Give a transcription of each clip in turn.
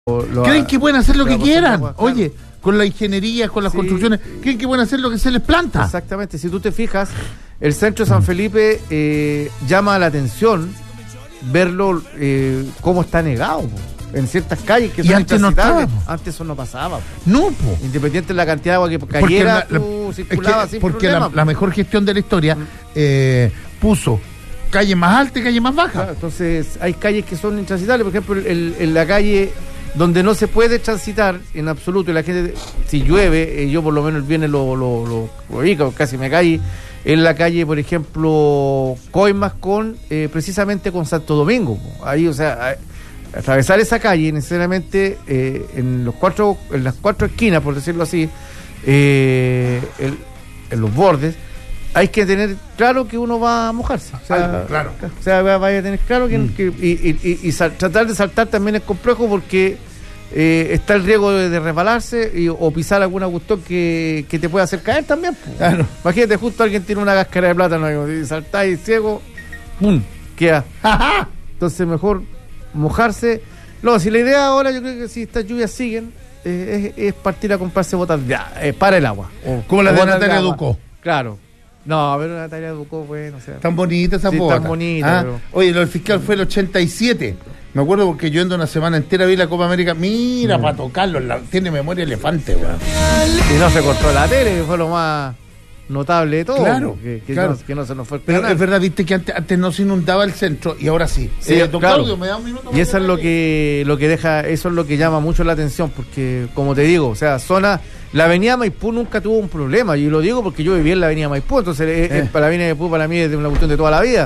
creen que pueden hacer lo que quieran. Oye, con la ingeniería, con las construcciones, creen que pueden hacer lo que se les planta. Exactamente, si tú te fijas, el centro de San Felipe llama la atención verlo cómo está negado en ciertas calles que son intransitables. Antes eso no pasaba. No, po. Independiente de la cantidad de agua que cayera, circulaba sin porque problema. la mejor gestión de la historia puso calle más alta y calle más baja. Claro, entonces hay calles que son intransitables. Por ejemplo, en la calle donde no se puede transitar en absoluto, y la gente, si llueve, yo por lo menos el viernes lo vi, casi me caí, en la calle, por ejemplo, Coimas precisamente con Santo Domingo. Ahí, o sea, atravesar esa calle necesariamente en las cuatro esquinas, por decirlo así, en los bordes, hay que tener claro que uno va a mojarse. O sea, claro. O sea, vaya a tener claro que tratar de saltar también es complejo porque está el riesgo de resbalarse o pisar alguna cuestión que te pueda hacer caer también. Claro. Imagínate, justo alguien tiene una cáscara de plátano y saltáis ciego, ¡pum! Queda. Entonces mejor mojarse. No, si la idea ahora, yo creo que si estas lluvias siguen, es partir a comprarse botas para el agua. Como la de Natalia Ducó. Claro. No, pero Natalia Ducó, bueno, o sea. Tan bonita esa botas. Tan bonita. Pero... Oye, lo del fiscal fue el 87. Me acuerdo porque yo ando una semana entera vi la Copa América. Mira, para tocarlo, tiene memoria elefante, weón. Y no se cortó la tele, que fue lo más notable de todo. Claro, claro. Que no se nos fue el Pero canal. es verdad, viste que antes no se inundaba el centro y ahora sí. Sí, Don claro. Claudio, ¿me da un minuto? Y eso es lo que deja, eso es lo que llama mucho la atención, porque como te digo, o sea, la avenida Maipú nunca tuvo un problema, y lo digo porque yo viví en la avenida Maipú, entonces para la avenida Maipú para mí es una cuestión de toda la vida.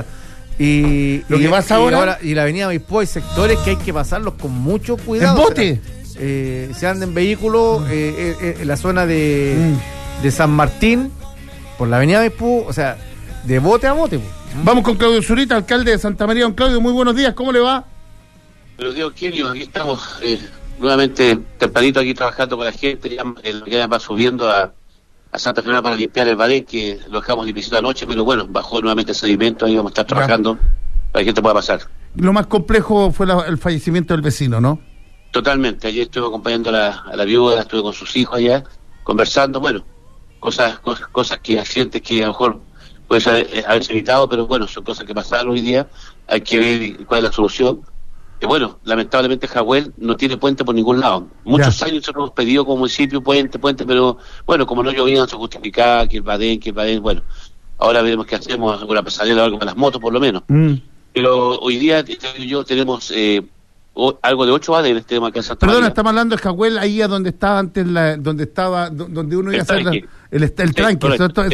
Y lo que pasa ahora y la avenida Maipú hay sectores que hay que pasarlos con mucho cuidado. ¿En bote? O sea, se anda en vehículos en la zona de San Martín, por la avenida Maipú, o sea, de bote a bote. Vamos con Claudio Zurita, alcalde de Santa María. Don Claudio, muy buenos días, ¿cómo le va? Buenos días, Kenio, aquí estamos nuevamente tempranito aquí trabajando con la gente, ya va subiendo a Santa Fe para limpiar el badén, que lo dejamos limpiecito anoche, pero bueno, bajó nuevamente el sedimento, ahí vamos a estar trabajando para que la gente pueda pasar. Lo más complejo fue el fallecimiento del vecino, ¿no? Totalmente, ayer estuve acompañando a la viuda, estuve con sus hijos allá, conversando, bueno, cosas que, accidentes que a lo mejor puede haberse evitado, pero bueno, son cosas que pasaron hoy día, hay que ver cuál es la solución. Que bueno, lamentablemente Jahuel no tiene puente por ningún lado. Muchos años nosotros hemos pedido como municipio puente, pero bueno, como no llovían, se justificaba que el badén, bueno, ahora veremos qué hacemos, alguna pasarela o algo para las motos por lo menos. Pero hoy día tenemos algo de 8 badenes tenemos acá en Santa María. Perdón, estamos hablando de Jahuel, ahí a donde estaba antes, donde uno iba a hacer el tranque.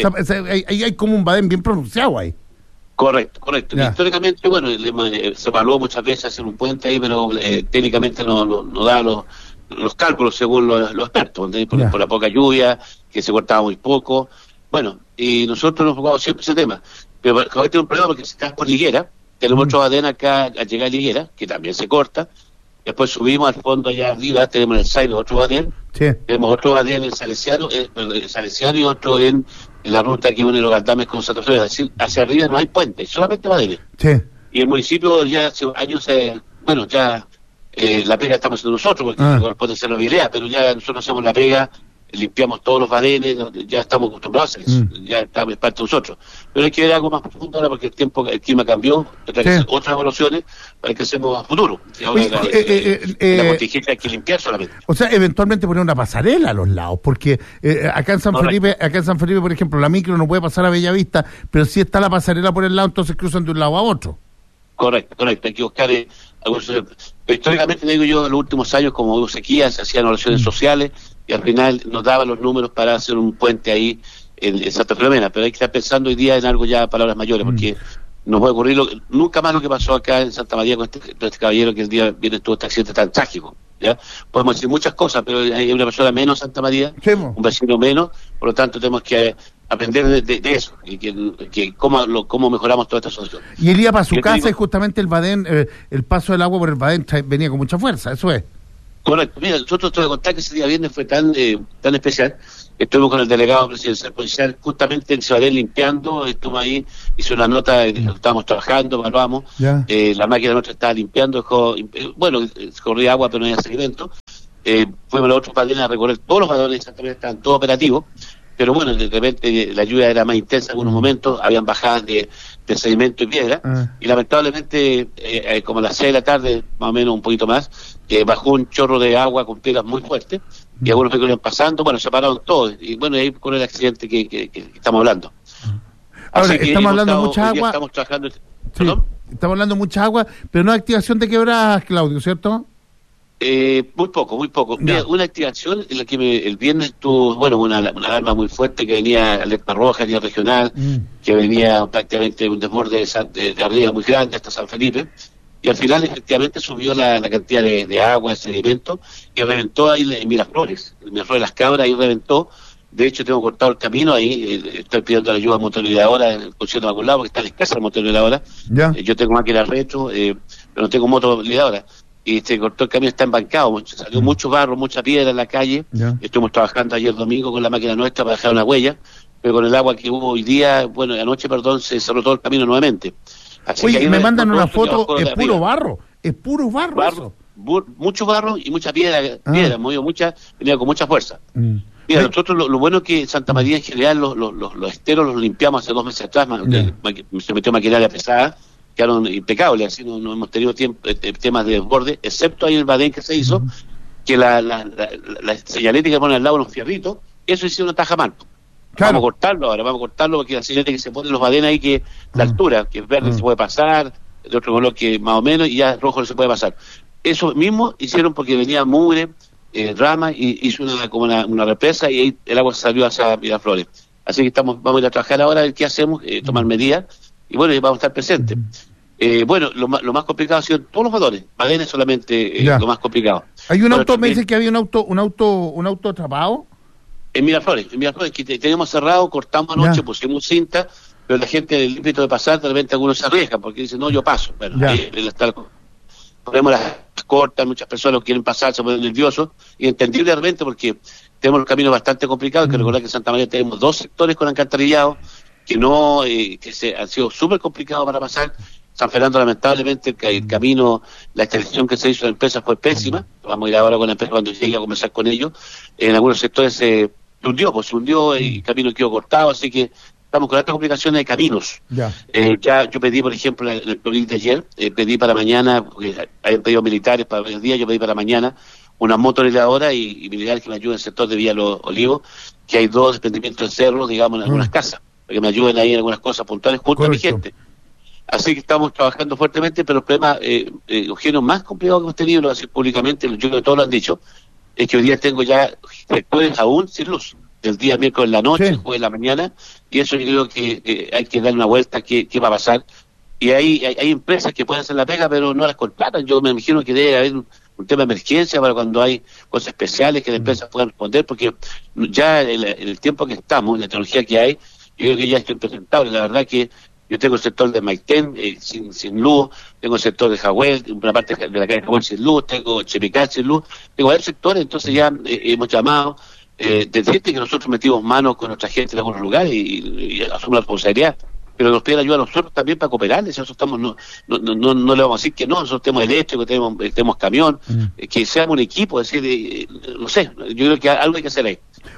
Ahí hay como un badén bien pronunciado ahí. Correcto. Históricamente, bueno, se evaluó muchas veces hacer un puente ahí, pero técnicamente no da los cálculos según los expertos, por la poca lluvia, que se cortaba muy poco. Bueno, y nosotros nos preocupamos siempre ese tema. Pero hoy tiene un problema porque si estás por Liguera, tenemos otro badén acá al llegar a Liguera, que también se corta. Después subimos al fondo allá arriba, tenemos el Saino, otro badén. Sí. Tenemos otro badén en Salesiano y otro en la ruta que une los Galdames con Santa Fe. Es decir, hacia arriba no hay puentes, solamente badenes. Sí. Y el municipio ya hace años, la pega estamos haciendo nosotros, porque corresponde hacerlo Vilea, pero ya nosotros hacemos la pega, limpiamos todos los badenes, ya estamos acostumbrados a eso, ya estamos parte de nosotros. Pero hay que ver algo más profundo ahora porque el clima cambió, otras evaluaciones para que hacemos a futuro. Ahora la contingencia hay que limpiar solamente. O sea, eventualmente poner una pasarela a los lados, porque acá en San Felipe, por ejemplo, la micro no puede pasar a Bellavista, pero sí está la pasarela por el lado, entonces cruzan de un lado a otro. Correcto, hay que buscar algunos. Pero históricamente, digo yo, en los últimos años, como hubo sequías, se hacían oraciones sociales y al final nos daban los números para hacer un puente ahí en Santa Filomena, pero hay que estar pensando hoy día en algo ya, palabras mayores, porque nos va a ocurrir nunca más lo que pasó acá en Santa María con este caballero que el día viene tuvo este accidente tan trágico. ¿Ya? Podemos decir muchas cosas, pero hay una persona menos en Santa María, un vecino menos, por lo tanto tenemos que aprender de eso, y que cómo mejoramos toda esta situación. Y él iba para su casa y justamente el badén, el paso del agua por el badén venía con mucha fuerza, eso es. Correcto, mira, nosotros te voy a contar que ese día viernes fue tan especial, Estuvimos con el delegado presidencial policial justamente en Ciudadela limpiando, estuvo ahí, hizo una nota, estábamos trabajando, evaluamos, la máquina nuestra estaba limpiando, corría agua pero no había sedimento. Fuimos los otros padrones a recorrer todos los padrones, exactamente, estaban todos operativos, pero bueno, de repente la lluvia era más intensa en algunos momentos, habían bajadas de sedimento y piedra, y lamentablemente, como a las 6 de la tarde, más o menos un poquito más, bajó un chorro de agua con piedras muy fuertes, y algunos vehículos iban pasando, bueno, se pararon todos, y bueno, ahí con el accidente que estamos hablando. Ahora, estamos hablando de mucha agua. Estamos trabajando. Estamos hablando de mucha agua, pero no activación de quebradas, Claudio, ¿cierto? Muy poco. Mira, una activación en la que el viernes tuvo, una alarma muy fuerte que venía alerta roja a nivel regional, que venía prácticamente un desborde de arriba muy grande hasta San Felipe, y al final efectivamente subió la cantidad de agua, de sedimento, y reventó ahí en Miraflores Las Cabras, ahí reventó. De hecho, tengo cortado el camino ahí, estoy pidiendo la ayuda a motorizadora en el concierto de Maculado, porque está escasa la motorizadora. Yo tengo máquina retro, pero no tengo motorizadora. Y se cortó el camino, está embancado, salió mucho barro, mucha piedra en la calle. Estuvimos trabajando ayer domingo con la máquina nuestra para dejar una huella, pero con el agua que hubo hoy día, anoche, se cerró todo el camino nuevamente. Así Oye, que me mandan una foto, es puro barro, eso. Mucho barro y mucha piedra, venía con mucha fuerza. Mira, nosotros lo bueno es que en Santa María en general los esteros los limpiamos hace 2 meses atrás, se metió maquinaria pesada, quedaron impecables, así no hemos tenido temas de desborde, excepto ahí el badén que se hizo, que la señalética que pone al lado de los fierritos, eso hicieron una taja mal. Vamos a cortarlo porque la señalética que se pone en los badenes ahí, que la altura, que es verde se puede pasar, de otro color que más o menos, y ya rojo no se puede pasar. Eso mismo hicieron porque venía mugre, rama, y hizo una represa, y ahí el agua salió hacia Miraflores. Así que vamos a ir a trabajar ahora, a ver qué hacemos, tomar medidas, y vamos a estar presentes. Lo más complicado ha sido todos los badenes solamente lo más complicado. Hay un auto, me dice que había un auto atrapado. En Miraflores, que teníamos cerrado, cortamos anoche, pusimos cinta, pero la gente del límite de pasar, de repente algunos se arriesgan porque dicen, no, yo paso. Bueno, ahí ponemos las cortas, muchas personas quieren pasar, se ponen nerviosos, y entendible de repente porque tenemos los caminos bastante complicados, que recordar que en Santa María tenemos 2 sectores con alcantarillado, que han sido súper complicados para pasar. San Fernando, lamentablemente, el camino, la extensión que se hizo de la empresa fue pésima. Vamos a ir ahora con la empresa cuando llegue a conversar con ellos. En algunos sectores se hundió y el camino quedó cortado, así que estamos con altas complicaciones de caminos. Ya yo pedí, por ejemplo, en el proyecto de ayer, pedí para mañana, porque hay pedido militares para el día, yo pedí para mañana una motorizadora y militares que me ayuden en el sector de Villa Los Olivos, que hay 2 desprendimientos de cerros, digamos, en algunas casas, para que me ayuden ahí en algunas cosas puntuales junto a mi gente. Así que estamos trabajando fuertemente, pero el problema, Eugenio, más complicado que hemos tenido, lo voy a decir públicamente, yo creo que todos lo han dicho, es que hoy día tengo ya sectores aún sin luz, del día miércoles en la noche, el jueves en la mañana, y eso yo creo que hay que darle una vuelta, qué va a pasar. Y hay empresas que pueden hacer la pega, pero no las contratan. Yo me imagino que debe haber un tema de emergencia para cuando hay cosas especiales que las empresas puedan responder, porque ya en el tiempo que estamos, en la tecnología que hay, yo creo que ya estoy impresentable. La verdad que yo tengo el sector de Maitén sin luz, tengo el sector de Jahuel, una parte de la calle de Jahuel sin luz, tengo Chepicá sin luz, tengo varios sectores, entonces ya hemos llamado, decirte que nosotros metimos manos con nuestra gente en algunos lugares y asumimos la responsabilidad, pero nos piden ayuda a nosotros también para cooperarles. Nosotros estamos no le vamos a decir que no, nosotros tenemos eléctrico, tenemos camión, que seamos un equipo, es decir, no sé, yo creo que algo hay que hacer ahí.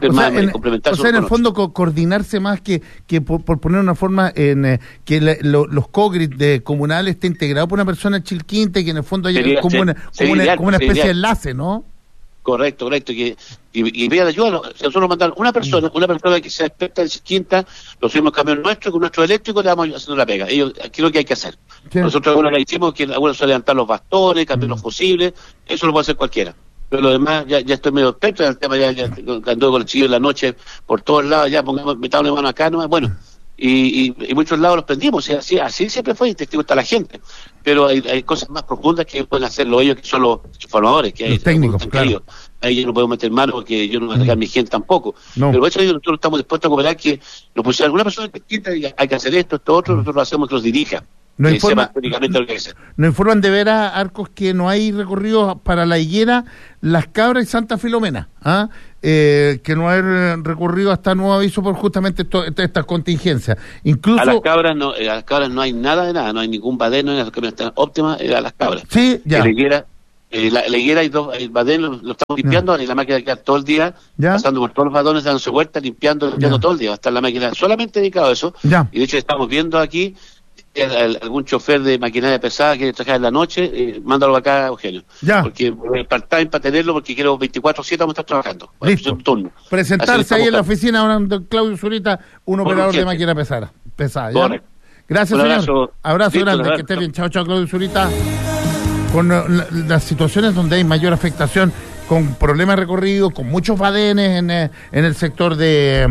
En el fondo coordinarse más que por poner una forma en que los COGRID comunales esté integrado por una persona chilquinte, que en el fondo haya como una especie de enlace, ¿no? Correcto, y pida ayuda. Nosotros mandamos una persona que sea experta en quinta, lo subimos camión nuestro, con nuestro eléctrico le vamos haciendo la pega. Aquí es lo que hay que hacer. Sí. Nosotros algunos le hicimos que algunos se levantar los bastones, cambiar los fusibles, eso lo puede hacer cualquiera. Pero lo demás, ya estoy medio experto en el tema, ya ando con el chillo en la noche por todos lados, ya metamos la mano acá nomás, bueno. Y muchos lados los prendimos, así siempre fue, y testigo está la gente, pero hay cosas más profundas que pueden hacerlo ellos, que son los formadores, que los técnicos, claro. Ahí yo no puedo meter mano porque yo no voy a dejar mi gente tampoco, pero eso nosotros estamos dispuestos a cooperar, que nos pusieran alguna persona que hay que hacer esto, otro, nosotros lo hacemos que los dirija, Nos informan de veras, Arcos, que no hay recorridos para La Higuera, Las Cabras y Santa Filomena, que no hay recorrido hasta nuevo aviso por justamente estas contingencias. Incluso a Las Cabras no hay nada de nada, no hay ningún badén, no hay una está óptima a Las Cabras. Sí, ya. La Higuera hay dos, el badén lo estamos limpiando, y la máquina queda todo el día, pasando por todos los badones, dándose vueltas, limpiando todo el día, va a estar la máquina solamente dedicado a eso, y de hecho estamos viendo aquí algún chofer de maquinaria pesada que trabaja en la noche, mándalo acá, Eugenio. Porque part-time para tenerlo, porque quiero 24/7 vamos a estar trabajando. Listo. Turno. Presentarse ahí en la oficina, Claudio Zurita, un operador de máquina pesada. Gracias, señor. Abrazo grande, que esté bien. Chao, Claudio Zurita. Con las situaciones donde hay mayor afectación, con problemas recorridos, con muchos badenes en el sector de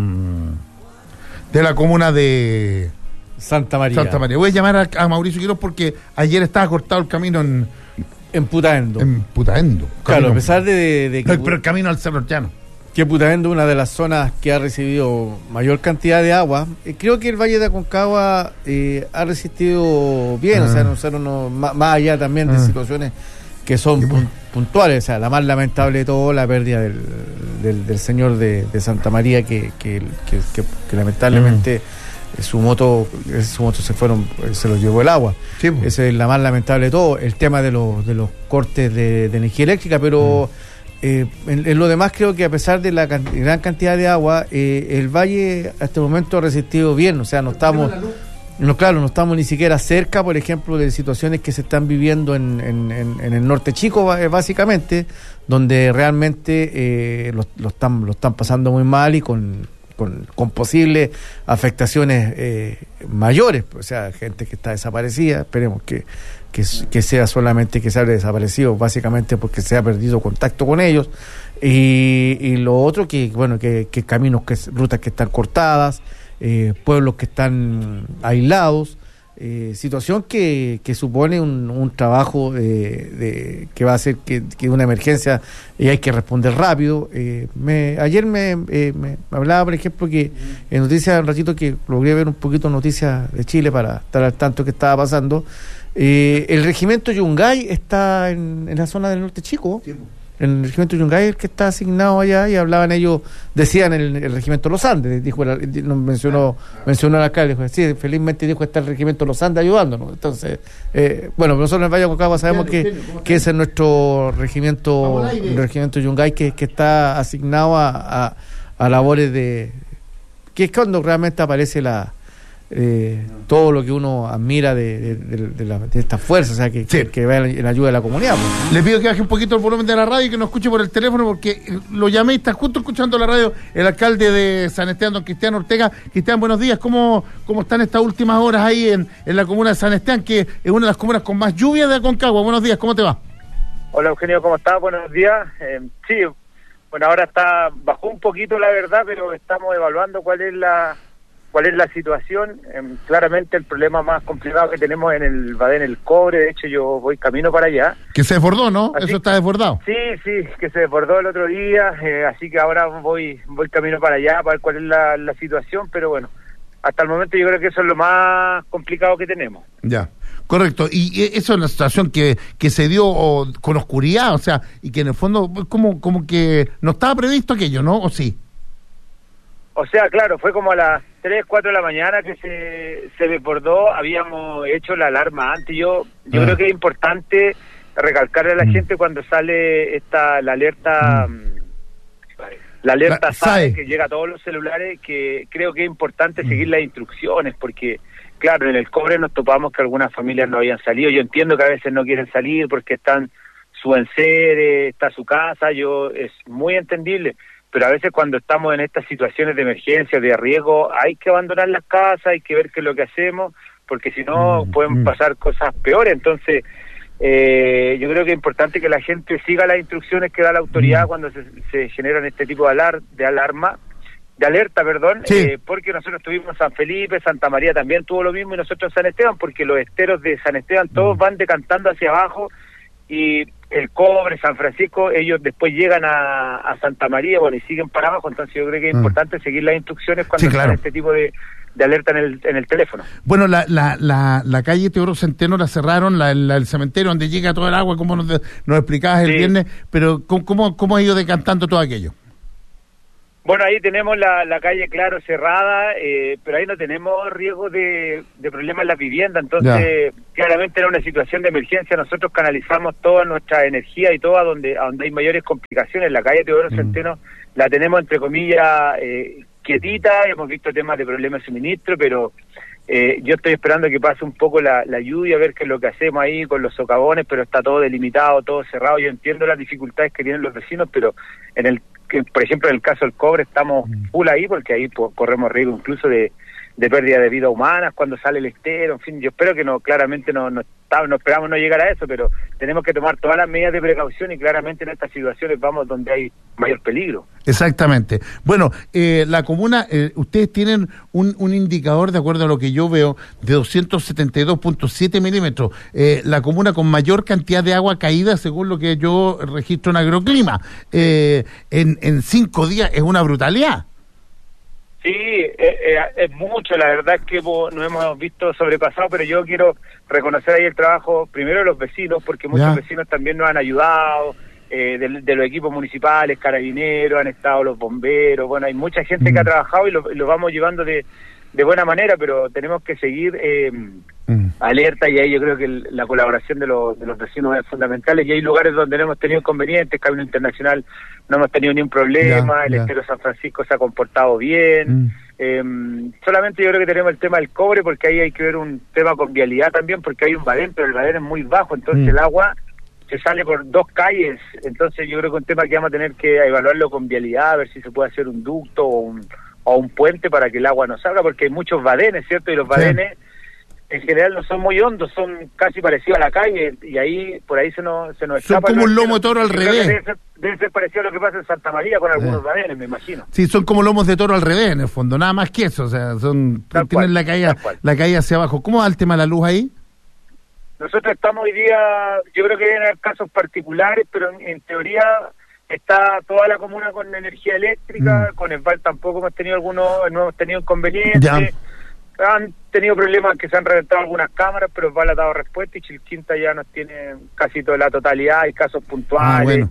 la comuna de Santa María. Voy a llamar a Mauricio Quiroz porque ayer estaba cortado el camino en Putaendo. Claro, a pesar de que... Pero el camino al Cerro Llano. Que Putaendo, una de las zonas que ha recibido mayor cantidad de agua, creo que el Valle de Aconcagua ha resistido bien, o sea, más allá también de situaciones que son puntuales, o sea, la más lamentable de todo, la pérdida del señor de Santa María, que lamentablemente su moto se lo llevó el agua. Sí. Esa es la más lamentable de todo, el tema de los cortes de energía eléctrica, pero en lo demás creo que a pesar de la gran cantidad de agua, el valle hasta el momento ha resistido bien, o sea, no estamos ni siquiera cerca, por ejemplo, de situaciones que se están viviendo en el norte chico, básicamente, donde realmente lo están pasando muy mal y con posibles afectaciones mayores, o sea, gente que está desaparecida, esperemos que sea solamente que se haya desaparecido, básicamente porque se ha perdido contacto con ellos, y lo otro que caminos, rutas que están cortadas, pueblos que están aislados, situación que supone un trabajo que va a hacer que una emergencia y hay que responder rápido. Ayer me hablaba, por ejemplo, que en noticias, un ratito que logré ver un poquito noticias de Chile para estar al tanto que estaba pasando. El regimiento Yungay está en la zona del norte chico. Sí. El regimiento Yungay, el que está asignado allá, y hablaban ellos, decían el regimiento Los Andes, mencionó el alcalde, dijo, sí, felizmente dijo, está el regimiento Los Andes ayudándonos. Entonces, nosotros en el Valle de Aconcagua sabemos que ese es nuestro regimiento, el regimiento Yungay, que está asignado a labores que es cuando realmente aparece todo lo que uno admira de esta fuerza, o sea, que vaya en ayuda de la comunidad. Le pido que baje un poquito el volumen de la radio y que nos escuche por el teléfono, porque lo llamé y está justo escuchando la radio el alcalde de San Esteban, don Cristian Ortega. Cristian, buenos días. ¿Cómo están estas últimas horas ahí en la comuna de San Esteban, que es una de las comunas con más lluvia de Aconcagua? Buenos días, ¿cómo te va? Hola, Eugenio, ¿cómo estás? Buenos días. Sí, bueno, ahora bajó un poquito, la verdad, pero estamos evaluando cuál es la situación. Claramente el problema más complicado que tenemos en el Badén El Cobre, de hecho yo voy camino para allá. Que se desbordó, ¿no? Eso está desbordado. Sí, que se desbordó el otro día, así que ahora voy camino para allá para ver cuál es la situación, pero bueno, hasta el momento yo creo que eso es lo más complicado que tenemos. Ya, correcto. Y eso es una situación que se dio con oscuridad, o sea, y que en el fondo como que no estaba previsto aquello, ¿no? ¿O sí? O sea, claro, fue como a las 3, 4 de la mañana que se desbordó. Habíamos hecho la alarma antes. Yo creo que es importante recalcarle a la gente cuando sale la alerta SAE, que llega a todos los celulares, que creo que es importante seguir las instrucciones, porque claro, en el Cobre nos topamos que algunas familias no habían salido. Yo entiendo que a veces no quieren salir porque están su enseres, está su casa, es muy entendible. Pero a veces cuando estamos en estas situaciones de emergencia, de riesgo, hay que abandonar las casas, hay que ver qué es lo que hacemos, porque si no pueden pasar cosas peores. Entonces, yo creo que es importante que la gente siga las instrucciones que da la autoridad cuando se generan este tipo de alerta, sí. Porque nosotros tuvimos San Felipe, Santa María también tuvo lo mismo, y nosotros en San Esteban, porque los esteros de San Esteban todos van decantando hacia abajo, y el Cobre, San Francisco, ellos después llegan a Santa María, y siguen para abajo. Entonces yo creo que es importante seguir las instrucciones cuando están este tipo de alerta en el teléfono. Bueno, la calle Teodoro Centeno la cerraron, el cementerio donde llega todo el agua, como nos explicabas el viernes, pero ¿cómo ha ido decantando todo aquello? Bueno, ahí tenemos la calle, claro, cerrada, pero ahí no tenemos riesgo de problemas en las viviendas, entonces claramente era una situación de emergencia. Nosotros canalizamos toda nuestra energía y todo a donde hay mayores complicaciones. La calle Teodoro Centeno la tenemos, entre comillas, quietita. Hemos visto temas de problemas de suministro, pero yo estoy esperando que pase un poco la lluvia, a ver qué es lo que hacemos ahí con los socavones, pero está todo delimitado, todo cerrado. Yo entiendo las dificultades que tienen los vecinos, pero por ejemplo, en el caso del cobre estamos full ahí, porque ahí corremos riesgo incluso de pérdida de vidas humanas cuando sale el estero. En fin, yo espero que claramente no esperamos no llegar a eso, pero tenemos que tomar todas las medidas de precaución, y claramente en estas situaciones vamos donde hay mayor peligro. Exactamente. Bueno, la comuna, ustedes tienen un indicador, de acuerdo a lo que yo veo, de 272.7 milímetros. La comuna con mayor cantidad de agua caída, según lo que yo registro en Agroclima. En 5 días es una brutalidad. Sí, es mucho, la verdad es que nos hemos visto sobrepasados, pero yo quiero reconocer ahí el trabajo primero de los vecinos, porque muchos vecinos también nos han ayudado, de los equipos municipales, carabineros, han estado los bomberos. Bueno, hay mucha gente que ha trabajado y lo vamos llevando de buena manera, pero tenemos que seguir alerta, y ahí yo creo que la colaboración de los vecinos es fundamental, y hay lugares donde no hemos tenido inconvenientes. Camino Internacional no hemos tenido ni un problema, el estero San Francisco se ha comportado bien. Solamente yo creo que tenemos el tema del cobre, porque ahí hay que ver un tema con vialidad también, porque hay un badén, pero el badén es muy bajo, entonces el agua se sale por 2 calles, entonces yo creo que es un tema que vamos a tener que evaluarlo con vialidad, a ver si se puede hacer un ducto o un puente para que el agua no salga, porque hay muchos badenes, ¿cierto? Y los badenes en general no son muy hondos, son casi parecidos a la calle, y ahí por ahí se nos escapa. Son como un lomo de toro al revés. Debe ser parecido a lo que pasa en Santa María con algunos badenes, me imagino. Sí, son como lomos de toro al revés, en el fondo, nada más que eso, o sea, tienen la caída hacia abajo. ¿Cómo va el tema de la luz ahí? Nosotros estamos hoy día, yo creo que deben haber casos particulares, pero en teoría está toda la comuna con energía eléctrica. Con Esval tampoco hemos tenido no hemos tenido inconvenientes. Han tenido problemas que se han reventado algunas cámaras, pero Esval ha dado respuesta, y Chilquinta ya nos tiene casi toda la totalidad. Hay casos puntuales,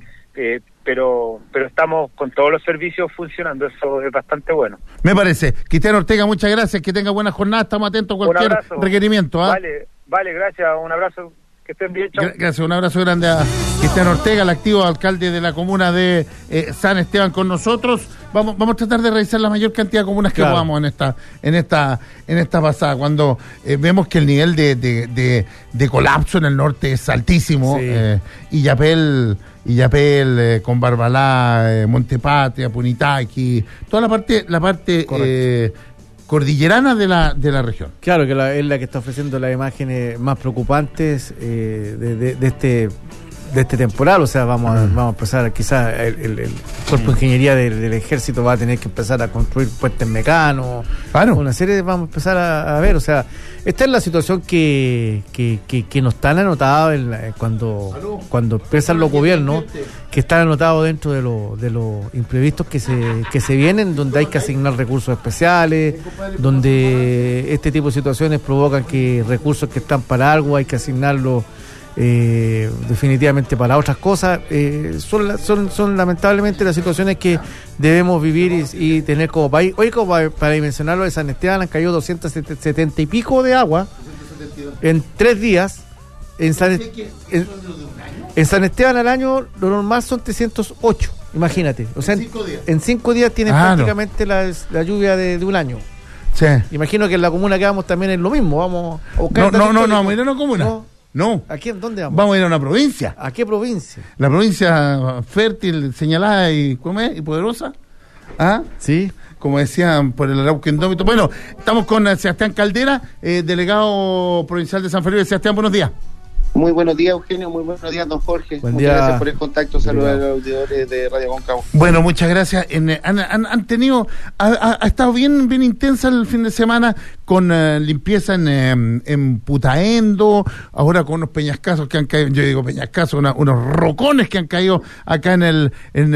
pero estamos con todos los servicios funcionando, eso es bastante bueno. Me parece. Cristiano Ortega, muchas gracias, que tenga buena jornada, estamos atentos a cualquier requerimiento. Vale, gracias, un abrazo. Que estén bien, chao. Gracias, un abrazo grande a Cristiano Ortega, el activo alcalde de la comuna de San Esteban, con nosotros. Vamos a tratar de revisar la mayor cantidad de comunas que podamos en esta pasada, cuando vemos que el nivel de colapso en el norte es altísimo. Illapel, con Barbalá, Montepatria, Punitaqui, toda la parte cordillerana de la región. Claro, que es la que está ofreciendo las imágenes más preocupantes de este temporal. O sea, vamos a empezar, quizás el cuerpo de ingeniería del ejército va a tener que empezar a construir puentes mecanos. Claro. Una serie vamos a empezar a ver. O sea, esta es la situación que no están anotados cuando empiezan los gobiernos, que están anotados dentro de los imprevistos que se vienen, donde hay que asignar recursos especiales, donde este tipo de situaciones provocan que recursos que están para algo hay que asignarlos definitivamente para otras cosas. Son lamentablemente las situaciones que debemos vivir y tener como país. Hoy, como para dimensionarlo, de San Esteban han caído 270 y pico de agua en 3 días. En San Esteban al año lo normal son 308, imagínate. O sea, en 5 días tienen prácticamente la lluvia de un año. Sí. Imagino que en la comuna que vamos también es lo mismo. Vamos a buscar vamos a ir a una comuna. No. ¿A quién? ¿Dónde vamos? Vamos a ir a una provincia. ¿A qué provincia? La provincia fértil, señalada y poderosa. ¿Ah? Sí. Como decían por el Arauco Indómito. Bueno, estamos con Sebastián Caldera, delegado provincial de San Felipe. Sebastián, buenos días. Muy buenos días, Eugenio. Muy buenos días, don Jorge. Muchas gracias por el contacto. Saludos a los auditores de Radio Concagua. Bueno, muchas gracias. Han tenido, ha estado bien intensa el fin de semana con limpieza en Putaendo, ahora con unos peñascasos que han caído, yo digo peñascasos, unos rocones que han caído acá en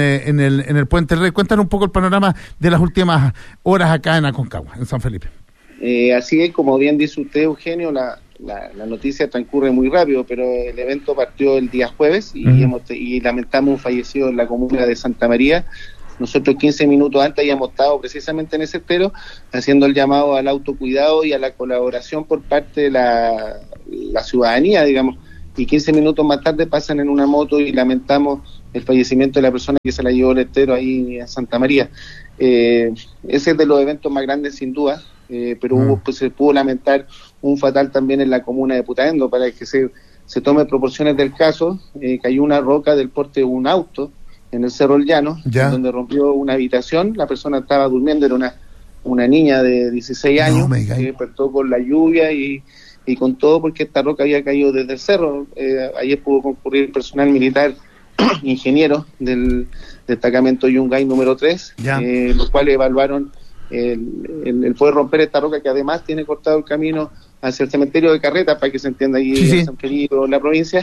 el Puente Rey. Cuéntanos un poco el panorama de las últimas horas acá en Aconcagua, en San Felipe. así es, como bien dice usted, Eugenio, la noticia transcurre muy rápido, pero el evento partió el día jueves y lamentamos un fallecido en la comuna de Santa María. Nosotros 15 minutos antes habíamos estado precisamente en ese estero haciendo el llamado al autocuidado y a la colaboración por parte de la ciudadanía, digamos, y 15 minutos más tarde pasan en una moto y lamentamos el fallecimiento de la persona que se la llevó el estero ahí en Santa María. Ese es de los eventos más grandes sin duda, pero se pudo lamentar un fatal también en la comuna de Putaendo. Para que se tome proporciones del caso, cayó una roca del porte de un auto en el Cerro El Llano, donde rompió una habitación. La persona estaba durmiendo, era una niña de 16 años, que despertó con la lluvia y con todo, porque esta roca había caído desde el cerro. Ayer pudo concurrir personal militar, ingeniero del destacamento Yungay número 3, los cuales evaluaron el poder romper esta roca, que además tiene cortado el camino hacia el cementerio de Carreta, para que se entienda ahí en San Felipe, la provincia,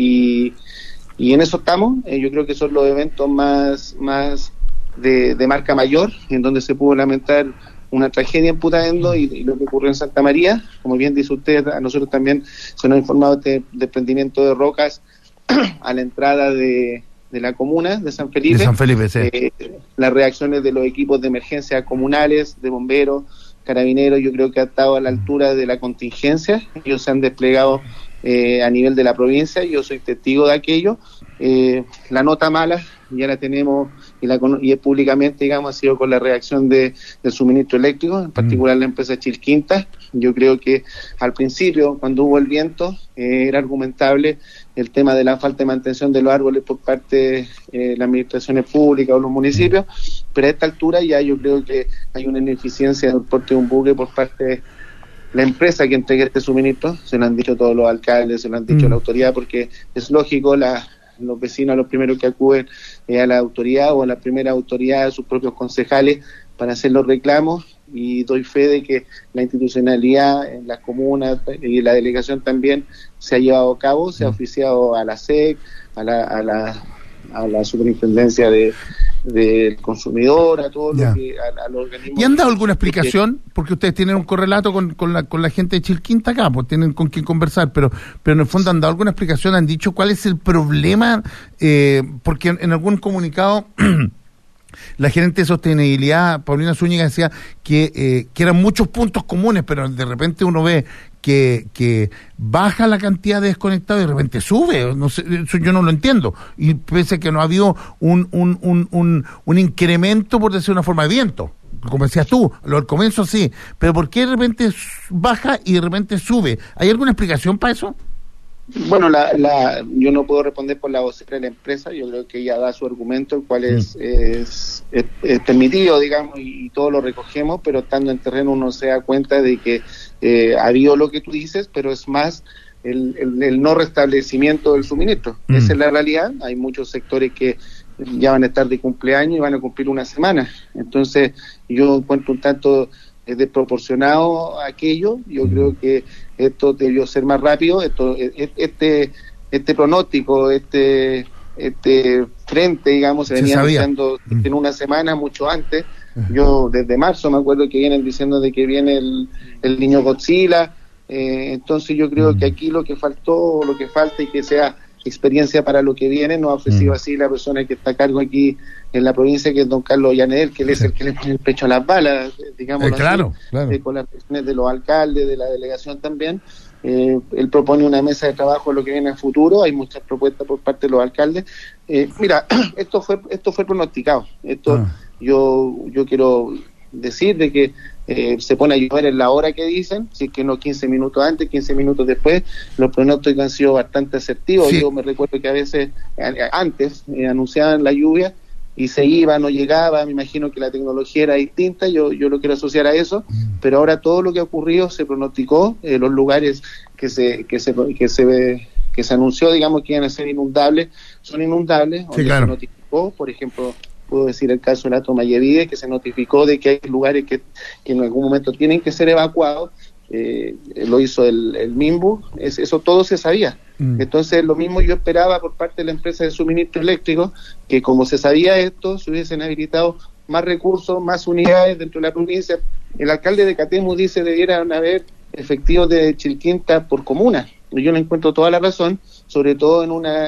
y en eso estamos. Yo creo que son los eventos más de marca mayor, en donde se pudo lamentar una tragedia en Putaendo y lo que ocurrió en Santa María. Como bien dice usted, a nosotros también se nos ha informado de desprendimiento de rocas a la entrada de la comuna de San Felipe. De San Felipe, sí. Las reacciones de los equipos de emergencia comunales, de bomberos, carabineros, yo creo que ha estado a la altura de la contingencia. Ellos se han desplegado a nivel de la provincia, yo soy testigo de aquello. La nota mala ya la tenemos y públicamente, digamos, ha sido con la reacción del suministro eléctrico, en particular la empresa Chilquinta. Yo creo que al principio, cuando hubo el viento, era argumentable el tema de la falta de mantención de los árboles por parte de las administraciones públicas o los municipios, pero a esta altura ya yo creo que hay una ineficiencia del porte de un buque por parte de la empresa que entrega este suministro. Se lo han dicho todos los alcaldes, se lo han dicho la autoridad, porque es lógico, los vecinos a los primeros que acuden a la autoridad o a la primera autoridad, a sus propios concejales, para hacer los reclamos, y doy fe de que la institucionalidad en las comunas y la delegación también se ha llevado a cabo, se ha oficiado a la SEC, a la superintendencia del consumidor, a todo lo que a los organismos. ¿Y han dado alguna explicación? Porque ustedes tienen un correlato con la gente de Chilquinta acá, pues tienen con quién conversar, pero en el fondo han dado alguna explicación, han dicho cuál es el problema, porque en algún comunicado la gerente de sostenibilidad, Paulina Zúñiga, decía que eran muchos puntos comunes, pero de repente uno ve que baja la cantidad de desconectados y de repente sube. No sé, eso yo no lo entiendo. Y pese a que no ha habido un incremento, por decir una forma, de viento, como decías tú, al comienzo sí, pero ¿por qué de repente baja y de repente sube? ¿Hay alguna explicación para eso? Bueno, yo no puedo responder por la vocera de la empresa. Yo creo que ella da su argumento, el cual es permitido, digamos, y todo lo recogemos, pero estando en terreno uno se da cuenta de que ha habido lo que tú dices, pero es más el no restablecimiento del suministro. Esa es la realidad. Hay muchos sectores que ya van a estar de cumpleaños y van a cumplir una semana. Entonces yo encuentro un tanto desproporcionado aquello. Yo creo que esto debió ser más rápido. Este pronóstico, este frente, digamos, se venía anunciando en una semana, mucho antes. Yo desde marzo me acuerdo que vienen diciendo de que viene el niño Godzilla. Entonces yo creo que aquí lo que falta y que sea experiencia para lo que viene, nos ha ofrecido así la persona que está a cargo aquí en la provincia, que es don Carlos Llaneder, que él es el que le pone el pecho a las balas, digamos, claro. Con las presiones de los alcaldes, de la delegación también. Él propone una mesa de trabajo en lo que viene en futuro. Hay muchas propuestas por parte de los alcaldes. Mira, esto fue pronosticado. Yo quiero decir de que se pone a llover en la hora que dicen, si es que no 15 minutos antes, 15 minutos después. Los pronósticos han sido bastante asertivos. Yo me recuerdo que a veces antes anunciaban la lluvia y se iba, no llegaba. Me imagino que la tecnología era distinta, yo lo quiero asociar a eso, pero ahora todo lo que ha ocurrido se pronosticó. Los lugares que se anunció, digamos, que iban a ser inundables, son inundables. Se notificó, por ejemplo, puedo decir el caso de la Tomayevide, que se notificó de que hay lugares que en algún momento tienen que ser evacuados. Lo hizo el MIMBU, eso todo se sabía. Entonces lo mismo yo esperaba por parte de la empresa de suministro eléctrico, que como se sabía esto, se hubiesen habilitado más recursos, más unidades dentro de la provincia, el alcalde de Catemu dice debieran haber efectivos de Chilquinta por comuna. Yo le encuentro toda la razón, sobre todo en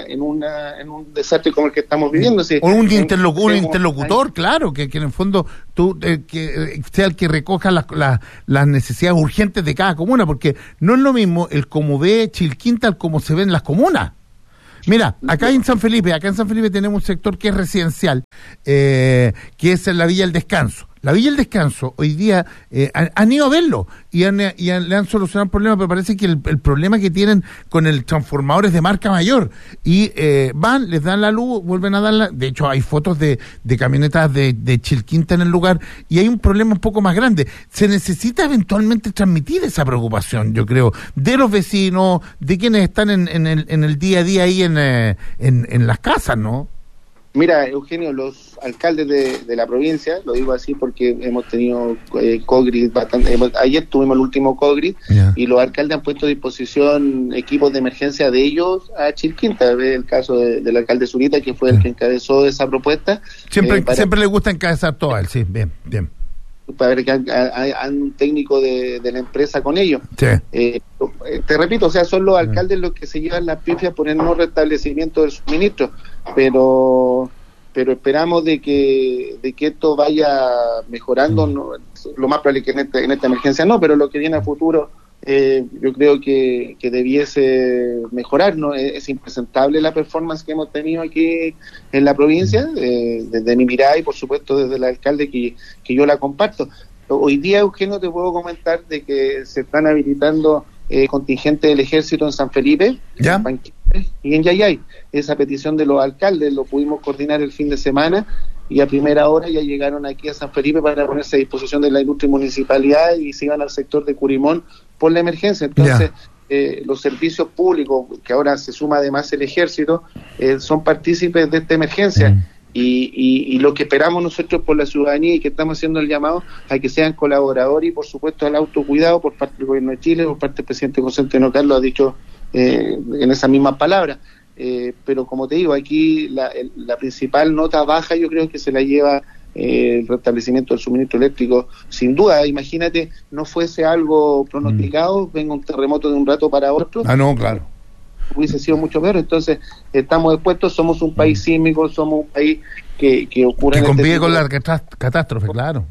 un desastre como el que estamos viviendo. O un interlocutor, claro, que en el fondo tú que sea el que recoja las necesidades urgentes de cada comuna, porque no es lo mismo el cómo ve Chilquinta al cómo se ven las comunas. Mira, acá en San Felipe tenemos un sector que es residencial, que es en la Villa del Descanso. La Villa del Descanso, hoy día, han ido a verlo y le han solucionado el problema, pero parece que el problema que tienen con el transformador es de marca mayor. Y van, les dan la luz, vuelven a darla. De hecho, hay fotos de camionetas de Chilquinta en el lugar y hay un problema un poco más grande. Se necesita eventualmente transmitir esa preocupación, yo creo, de los vecinos, de quienes están en el día a día ahí en las casas, ¿no? Mira, Eugenio, los alcaldes de la provincia, lo digo así porque hemos tenido COGRID bastante. Ayer tuvimos el último COGRID y los alcaldes han puesto a disposición equipos de emergencia de ellos a Chilquinta. El caso del alcalde Zurita, que fue el que encabezó esa propuesta. Siempre le gusta encabezar todo a él, sí, bien. Para ver que hay un técnico de la empresa con ellos. Sí. Te repito, o sea, son los alcaldes los que se llevan las pifias por el no restablecimiento del suministro, pero esperamos de que esto vaya mejorando. No, lo más probable es que en esta emergencia no, pero lo que viene a futuro yo creo que debiese mejorar, ¿no? Es impresentable la performance que hemos tenido aquí en la provincia, desde mi mirada y por supuesto desde el alcalde que yo la comparto. Hoy día, Eugenio, te puedo comentar de que se están habilitando contingentes del ejército en San Felipe, ¿ya? En Panquilles y en Yayay. Esa petición de los alcaldes lo pudimos coordinar el fin de semana y a primera hora ya llegaron aquí a San Felipe para ponerse a disposición de la ilustre municipalidad y se iban al sector de Curimón por la emergencia. Entonces, los servicios públicos, que ahora se suma además el ejército, son partícipes de esta emergencia. Y lo que esperamos nosotros por la ciudadanía y que estamos haciendo el llamado a que sean colaboradores y por supuesto al autocuidado por parte del gobierno de Chile, por parte del presidente José Antonio Caz, lo ha dicho en esas mismas palabras. Pero como te digo, aquí la principal nota baja yo creo que se la lleva el restablecimiento del suministro eléctrico, sin duda. Imagínate, no fuese algo pronosticado, venga un terremoto de un rato para otro. No, claro. Hubiese sido mucho peor. Entonces estamos expuestos, somos un país sísmico, somos un país que ocurre que convive con la catástrofe, claro.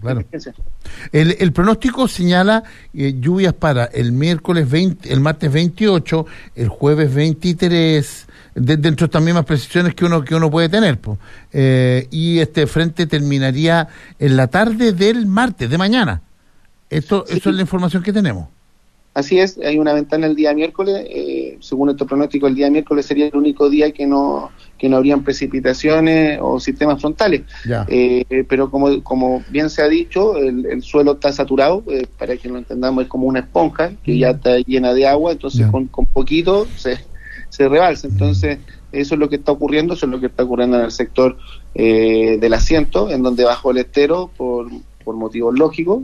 El pronóstico señala lluvias para el miércoles 20, el martes 28, el jueves 23, dentro de estas mismas precisiones que uno puede tener, y este frente terminaría en la tarde del martes, de mañana. Eso es la información que tenemos. Así es, hay una ventana el día miércoles, según estos pronósticos el día miércoles sería el único día que no habrían precipitaciones o sistemas frontales. Pero como bien se ha dicho, el suelo está saturado, para que lo entendamos es como una esponja que ya está llena de agua, entonces con poquito se rebalsa. Entonces eso es lo que está ocurriendo, en el sector del asiento, en donde bajo el estero, por motivos lógicos,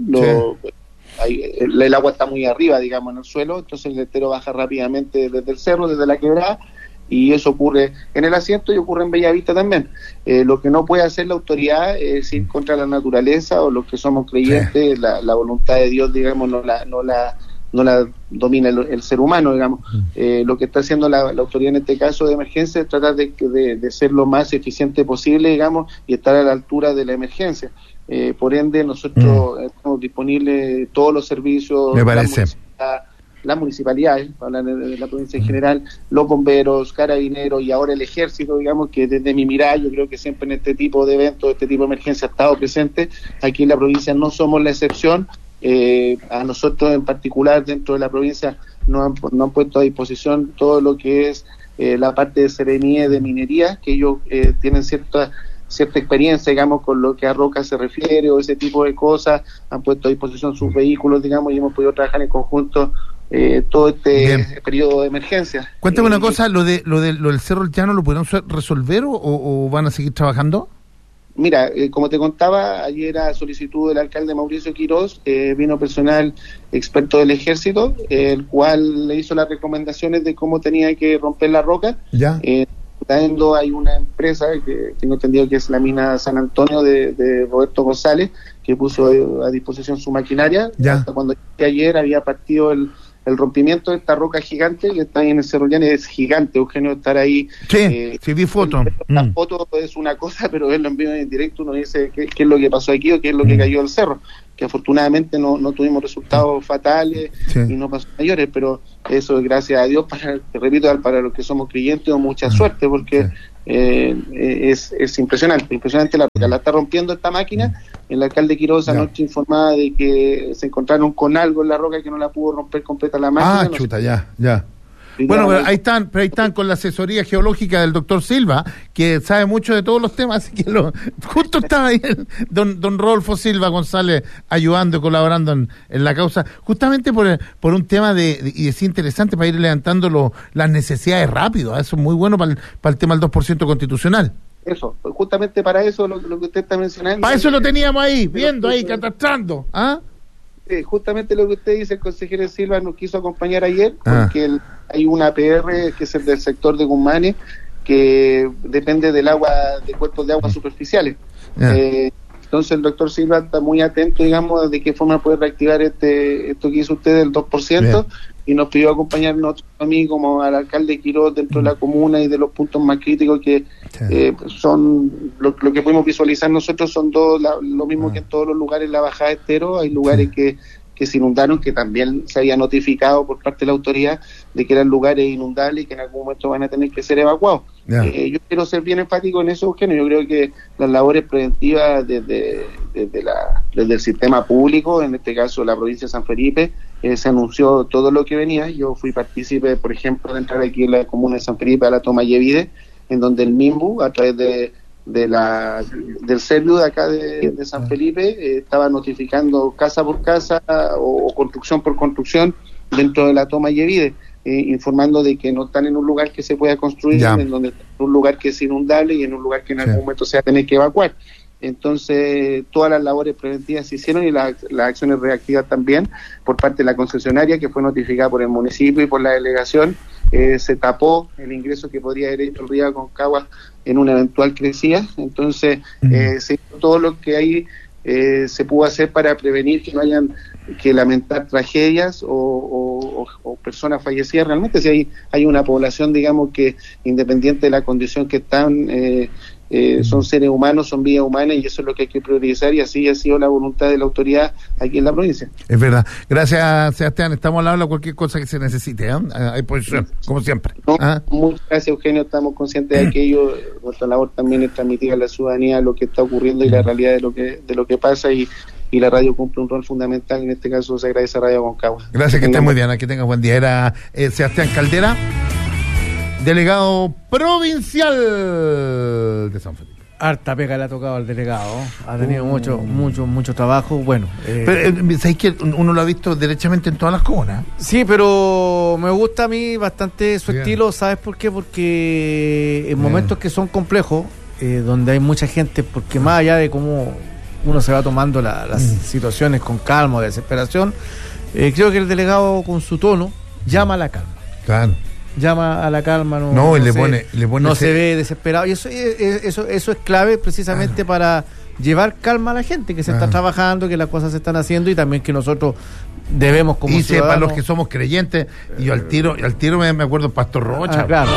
el agua está muy arriba, digamos, en el suelo, entonces el estero baja rápidamente desde el cerro, desde la quebrada, y eso ocurre en el asiento y ocurre en Bellavista también. Lo que no puede hacer la autoridad es ir contra la naturaleza, o los que somos creyentes, la voluntad de Dios, digamos, no la domina el ser humano, digamos. Lo que está haciendo la autoridad en este caso de emergencia es tratar de ser lo más eficiente posible, digamos, y estar a la altura de la emergencia. Por ende, nosotros estamos disponibles todos los servicios, me parece. Las municipalidades, hablando de la provincia en general, los bomberos, carabineros y ahora el ejército, digamos, que desde mi mirada yo creo que siempre en este tipo de eventos, este tipo de emergencia ha estado presente. Aquí en la provincia no somos la excepción. A nosotros en particular dentro de la provincia nos han puesto a disposición todo lo que es la parte de seremía de minería, que ellos tienen cierta experiencia, digamos, con lo que a roca se refiere o ese tipo de cosas, han puesto a disposición sus vehículos, digamos, y hemos podido trabajar en conjunto todo este periodo de emergencia. Cuéntame una cosa, ¿lo del Cerro El Llano lo pudieron resolver o van a seguir trabajando? Mira, como te contaba, ayer a solicitud del alcalde Mauricio Quirós, vino personal experto del ejército, el cual le hizo las recomendaciones de cómo tenía que romper la roca. Mataendo hay una empresa que tengo entendido que es la mina San Antonio de Roberto González, que puso a disposición su maquinaria. Hasta cuando ayer había partido el rompimiento de esta roca gigante que está ahí en el Cerro Llane. Es gigante, Eugenio, estar ahí. Sí, vi fotos. La foto es una cosa, pero verlo en vivo y en directo uno dice qué es lo que pasó aquí o qué es lo que cayó del cerro, que afortunadamente no tuvimos resultados fatales y no pasó mayores, pero eso gracias a Dios, para los que somos creyentes, mucha suerte, porque es impresionante la roca. La está rompiendo esta máquina. El alcalde Quiroz anoche informaba de que se encontraron con algo en la roca que no la pudo romper completa la máquina. Ya. Bueno, pero ahí están con la asesoría geológica del doctor Silva, que sabe mucho de todos los temas, así que justo estaba ahí don Rodolfo Silva González ayudando y colaborando en la causa, justamente por un tema y es interesante para ir levantando las necesidades rápido. Eso es muy bueno para el tema del 2% constitucional. Eso, justamente para eso lo que usted está mencionando. Para eso lo teníamos ahí, viendo ahí, catastrando. Justamente lo que usted dice, el consejero Silva nos quiso acompañar ayer, porque hay una APR que es el del sector de Guzmanes, que depende del agua, de cuerpos de agua superficiales. Entonces el doctor Silva está muy atento, digamos, de qué forma puede reactivar esto que hizo usted del 2%, y nos pidió acompañarnos a mí como al alcalde Quiroz dentro de la comuna, y de los puntos más críticos que son lo que pudimos visualizar nosotros son lo mismo que en todos los lugares. La bajada de Estero, hay lugares que se inundaron, que también se había notificado por parte de la autoridad de que eran lugares inundables y que en algún momento van a tener que ser evacuados. Yo quiero ser bien enfático en eso, Eugenio. Yo creo que las labores preventivas desde el sistema público, en este caso la provincia de San Felipe, se anunció todo lo que venía. Yo fui partícipe, por ejemplo, de entrar aquí en la comuna de San Felipe a la toma Yevide, en donde el MIMBU, a través del CERVIU de acá de San Felipe, estaba notificando casa por casa o construcción por construcción dentro de la toma Yevide, informando de que no están en un lugar que se pueda construir, en donde están en un lugar que es inundable y en un lugar que en algún momento se va a tener que evacuar. Entonces, todas las labores preventivas se hicieron, y las acciones reactivas también por parte de la concesionaria, que fue notificada por el municipio y por la delegación. Se tapó el ingreso que podría haber hecho el río Aconcagua en una eventual crecida. Entonces, se hizo todo lo que ahí se pudo hacer para prevenir que no hayan que lamentar tragedias o personas fallecidas. Realmente, si hay una población, digamos, que independiente de la condición que están, son seres humanos, son vidas humanas, y eso es lo que hay que priorizar, y así ha sido la voluntad de la autoridad aquí en la provincia. Es verdad. Gracias, Sebastián. Estamos al lado de cualquier cosa que se necesite. Hay posición, como siempre. Muchas gracias, Eugenio. Estamos conscientes de aquello. Nuestra labor también es transmitir a la ciudadanía lo que está ocurriendo y la realidad de lo que pasa, y la radio cumple un rol fundamental. En este caso se agradece a Radio Aconcagua. Gracias, que estés muy bien, que tengas buen día. Era Sebastián Caldera, delegado provincial de San Felipe. Harta pega le ha tocado al delegado, ha tenido mucho trabajo. Bueno, pero ¿sabes que uno lo ha visto derechamente en todas las comunas? Sí, pero me gusta a mí bastante su estilo. ¿Sabes por qué? Porque en momentos que son complejos, donde hay mucha gente, porque más allá de cómo uno se va tomando las situaciones con calma o desesperación, creo que el delegado, con su tono, llama a la calma. Claro. Llama a la calma, se ve desesperado, y eso es clave precisamente para llevar calma a la gente, que se está trabajando, que las cosas se están haciendo, y también que nosotros debemos, como ciudadanos, para los que somos creyentes, y yo al tiro me acuerdo del Pastor Rocha. Claro.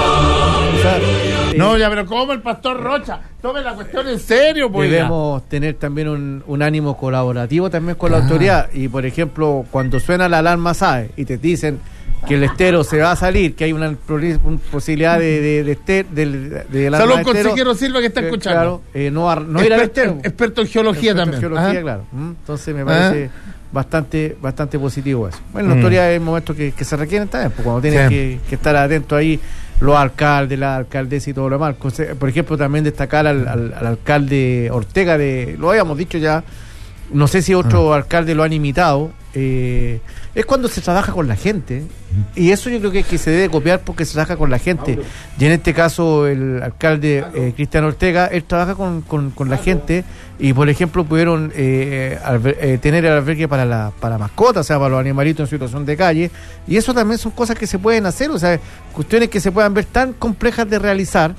Pero ¿cómo el Pastor Rocha? Tome la cuestión en serio, pues. Debemos tener también un ánimo colaborativo también con la autoridad, y por ejemplo, cuando suena la alarma SAE y te dicen que el estero se va a salir, que hay una posibilidad de Salud, consejero Silva, que está escuchando. Claro, no ir al estero. Experto en geología también. Claro. Entonces me parece bastante positivo eso. Bueno, la autoridad es el momento que se requieren también, pues, cuando tienen que estar atentos ahí los alcaldes, la alcaldesa y todo lo demás. Por ejemplo, también destacar al alcalde Ortega, lo habíamos dicho ya, no sé si otro alcalde lo han imitado, es cuando se trabaja con la gente, y eso yo creo que se debe copiar, porque se trabaja con la gente, y en este caso el alcalde Cristian Ortega, él trabaja con la gente, y por ejemplo pudieron tener el albergue para mascotas, o sea, para los animalitos en situación de calle, y eso también son cosas que se pueden hacer, o sea, cuestiones que se puedan ver tan complejas de realizar,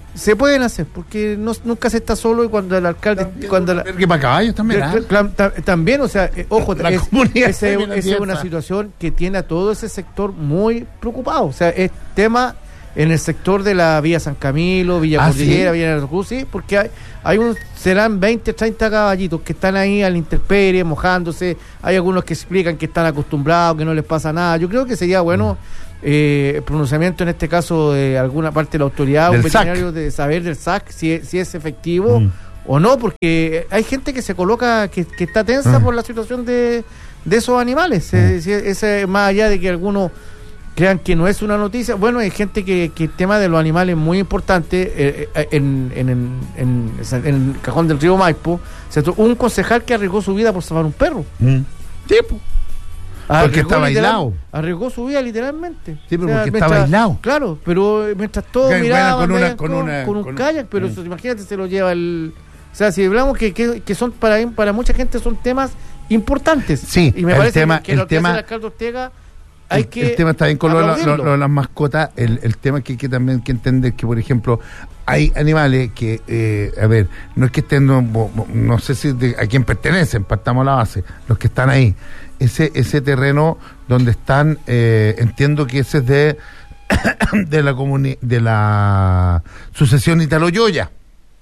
Se pueden hacer, porque nunca se está solo, y cuando el alcalde... Que para caballos también, también, o sea, ojo, esa es una piensa. situación que tiene a todo ese sector muy preocupado. O sea, es tema en el sector de la Vía San Camilo, Villa Cordillera, ¿sí? Villa Cruz, sí, porque serán 20, 30 caballitos que están ahí a la intemperie, mojándose. Hay algunos que explican que están acostumbrados, que no les pasa nada. Yo creo que sería bueno... pronunciamiento en este caso de alguna parte de la autoridad, un veterinario, de saber del SAC si es efectivo o no, porque hay gente que se coloca, que está tensa por la situación de esos animales. Más allá de que algunos crean que no es una noticia, bueno, hay gente que el tema de los animales es muy importante. En el cajón del río Maipo, un concejal que arriesgó su vida por salvar un perro. Tipo. Porque estaba aislado. Arriesgó su vida literalmente. Sí, pero porque estaba aislado. Claro, pero mientras todos miraban con un kayak, pero eso, imagínate, se lo lleva el... O sea, si hablamos que son para mucha gente son temas importantes. Sí, y me parece que el tema el alcalde Ortega el tema está bien con lo de las mascotas. El tema que hay que también que entender que, por ejemplo, hay animales que, a ver, no es que estén, no sé si a quién pertenecen, partamos la base, los que están ahí. Ese terreno donde están, entiendo que ese es de la sucesión Italo-Yoya.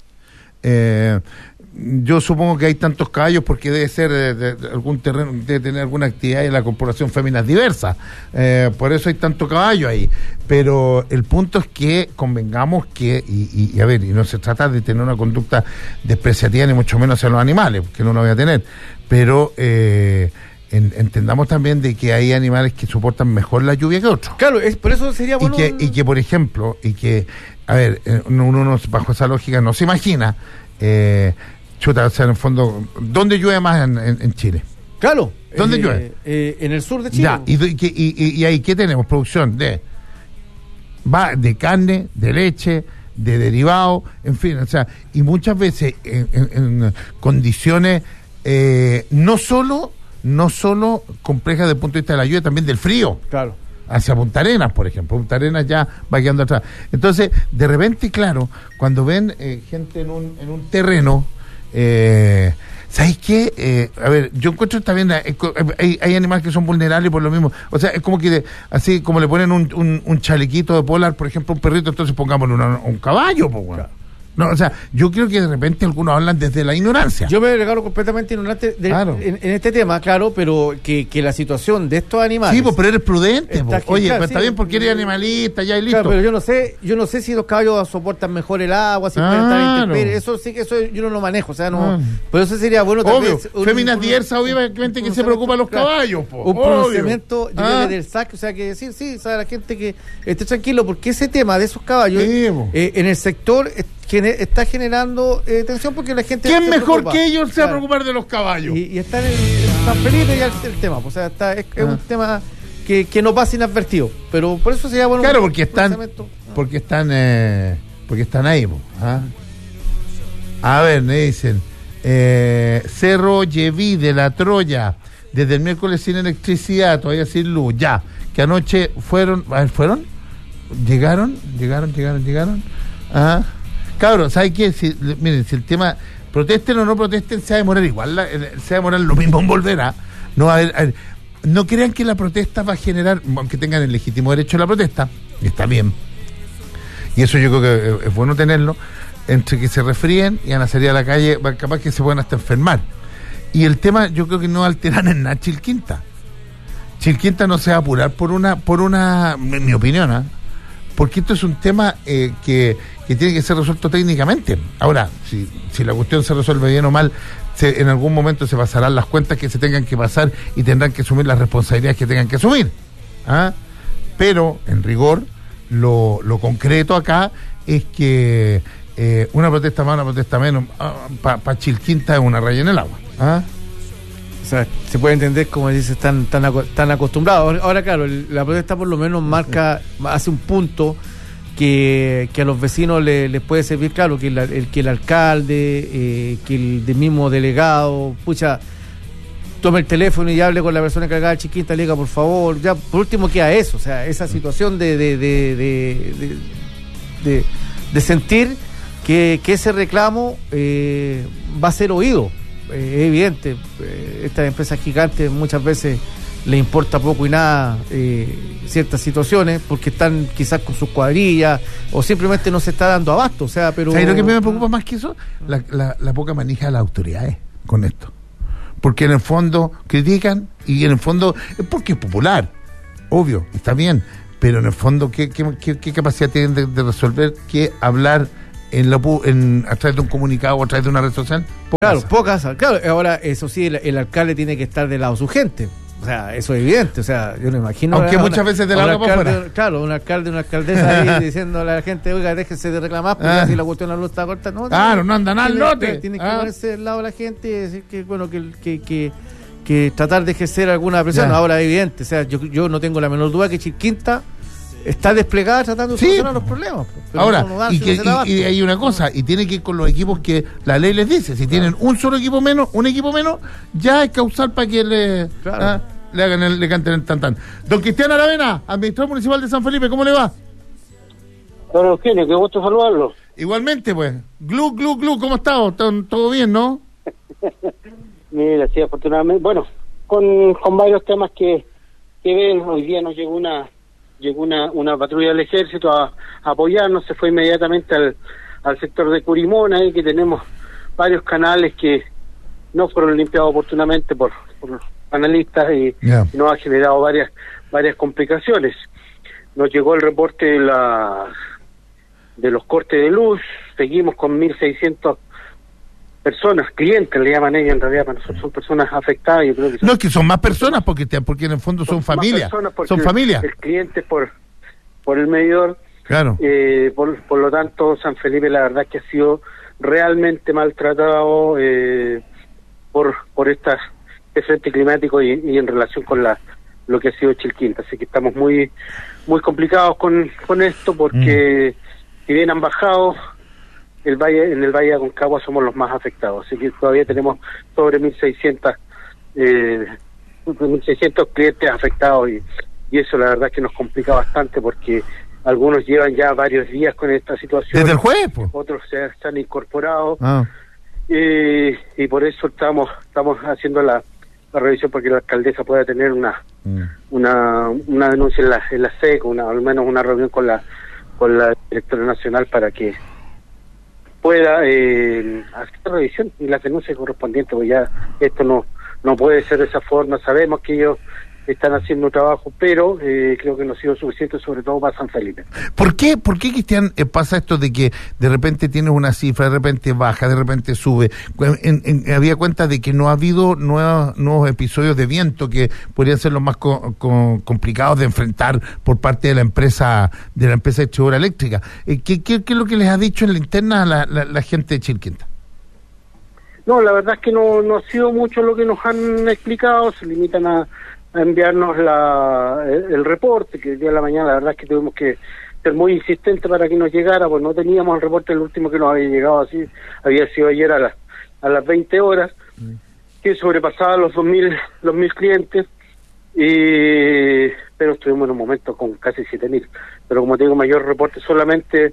Yo supongo que hay tantos caballos porque debe ser de algún terreno, debe tener alguna actividad en la corporación féminas diversas. Por eso hay tanto caballo ahí. Pero el punto es que convengamos que, y a ver, y no se trata de tener una conducta despreciativa ni mucho menos hacia los animales, que no lo voy a tener, pero entendamos también de que hay animales que soportan mejor la lluvia que otros. Claro, por eso sería bueno... Y que por ejemplo, a ver, uno bajo esa lógica no se imagina, o sea, en el fondo, ¿dónde llueve más en Chile? Claro. ¿Dónde llueve? En el sur de Chile. Ya, y ahí, ¿qué tenemos? Producción de carne, de leche, de derivados, en fin, o sea, y muchas veces en condiciones no solo compleja desde el punto de vista de la lluvia, también del frío. Claro. Hacia Punta Arenas, por ejemplo. Punta Arenas ya va quedando atrás. Entonces, de repente, claro, cuando ven gente en un terreno, ¿sabéis qué? A ver, yo encuentro también, hay animales que son vulnerables por lo mismo. O sea, es como que, así como le ponen un chalequito de polar, por ejemplo, un perrito, entonces pongámosle un caballo, pues, bueno. Claro. No, o sea, yo creo que de repente algunos hablan desde la ignorancia. Yo me regalo completamente ignorante en este tema, claro, pero que la situación de estos animales... Sí, pues, pero eres prudente, oye, claro, está bien porque eres animalista, ya y listo. Claro, pero yo no sé si los caballos soportan mejor el agua, si pueden estar en intemperie, eso yo no lo manejo, o sea, no... Pero eso sería bueno también... Obvio, féminas diversas, obviamente, que se preocupan los caballos, un pronunciamiento del SAC, o sea, que sí, sabe la gente que esté tranquilo, porque ese tema de esos caballos, en el sector... está generando tensión porque la gente... ¿Quién mejor que ellos se va a preocupar de los caballos? Y está en San Felipe ya el tema, o sea, es un tema que no pasa inadvertido, pero por eso sería bueno... Claro, porque están ahí. A ver, me dicen, Cerro Lleví de la Troya, desde el miércoles sin electricidad, todavía sin luz, ya, que anoche fueron, llegaron, Cabros, ¿sabes qué? Miren, si el tema, protesten o no protesten, se va a demorar igual, se va a demorar lo mismo en volver a... No va a haber, no crean que la protesta va a generar, aunque tengan el legítimo derecho a la protesta, está bien. Y eso yo creo que es bueno tenerlo, entre que se resfríen y van a salir a la calle, capaz que se puedan hasta enfermar. Y el tema, yo creo que no alteran en nada Chilquinta. Chilquinta no se va a apurar por una, en mi opinión, porque esto es un tema que tiene que ser resuelto técnicamente. Ahora, si la cuestión se resuelve bien o mal, en algún momento se pasarán las cuentas que se tengan que pasar y tendrán que asumir las responsabilidades que tengan que asumir. Pero, en rigor, lo concreto acá es que una protesta más, una protesta menos, para Chilquinta es una raya en el agua. O sea, se puede entender, como dices, tan acostumbrados. Ahora, claro, la protesta por lo menos hace un punto que a los vecinos les puede servir, claro, que el alcalde, que el mismo delegado, tome el teléfono y hable con la persona encargada de Chilquinta, le diga, por favor, ya por último queda eso, o sea, esa situación de de sentir que ese reclamo va a ser oído. Es evidente, estas empresas gigantes muchas veces le importa poco y nada ciertas situaciones porque están quizás con sus cuadrillas o simplemente no se está dando abasto. O sea, pero... ¿Sabes lo que me preocupa más que eso? La poca manija de las autoridades con esto. Porque en el fondo critican y en el fondo es porque es popular, obvio, está bien, pero en el fondo ¿qué capacidad tienen de resolver que hablar a través de un comunicado o a través de una red social? Pocas. Claro, ahora eso sí, el alcalde tiene que estar del lado de su gente. O sea, eso es evidente, o sea, yo no imagino... Aunque muchas veces de la boca para afuera. Claro, un alcalde, una alcaldesa ahí diciendo a la gente, oiga, déjese de reclamar, porque si la cuestión de la luz está corta, no. Claro, no andan al lote. Tiene que ponerse del lado de la gente y decir que, bueno, que tratar de ejercer alguna presión. Ahora es evidente, o sea, yo no tengo la menor duda que Chilquinta está desplegada tratando de solucionar los problemas. Ahora, y hay una cosa, y tiene que ir con los equipos que la ley les dice. Si tienen un equipo menos, ya es causal para que le canten el tantán. Don Cristian Aravena, administrador municipal de San Felipe, ¿cómo le va? Don Eugenio, qué gusto saludarlo. Igualmente, pues. Glu, ¿cómo está? ¿Todo bien, no? Mira, sí, afortunadamente. Bueno, con varios temas que ven, hoy día nos llegó una patrulla del ejército a apoyarnos, se fue inmediatamente al sector de Curimona, ahí que tenemos varios canales que no fueron limpiados oportunamente por los analistas y nos ha generado varias complicaciones. Nos llegó el reporte de los cortes de luz, seguimos con 1.600 personas, clientes le llaman ellos, en realidad para nosotros son personas afectadas. Yo creo que no, es que son más personas porque en el fondo son familias. Son familias. El cliente por el medidor. Claro. Por lo tanto, San Felipe la verdad que ha sido realmente maltratado por este frente climático y en relación con lo que ha sido Chilquinta. Así que estamos muy muy complicados con esto porque si bien han bajado en el Valle de Aconcagua somos los más afectados, así que todavía tenemos sobre 1.600 clientes afectados y eso la verdad que nos complica bastante porque algunos llevan ya varios días con esta situación. ¿Desde el jueves? Otros se han incorporado y por eso estamos haciendo la revisión para que la alcaldesa pueda tener una denuncia en la SEC, al menos una reunión con la directora nacional para que pueda hacer revisión y las denuncias correspondientes, porque ya esto no puede ser de esa forma. Sabemos que ellos están haciendo un trabajo, pero creo que no ha sido suficiente, sobre todo para San Felipe. ¿Por qué, Cristian, pasa esto de que de repente tienes una cifra, de repente baja, de repente sube? Había cuenta de que no ha habido nuevos episodios de viento que podrían ser los más complicados de enfrentar por parte de la empresa distribuidora eléctrica. ¿Qué es lo que les ha dicho en la interna la gente de Chilquinta? No, la verdad es que no ha sido mucho lo que nos han explicado, se limitan a enviarnos el reporte, que el día de la mañana la verdad es que tuvimos que ser muy insistentes para que nos llegara, pues no teníamos el reporte, el último que nos había llegado así, había sido ayer a las 20 horas, que sobrepasaba los 2.000 clientes, pero estuvimos en un momento con casi 7.000, pero como te digo, mayor reporte, solamente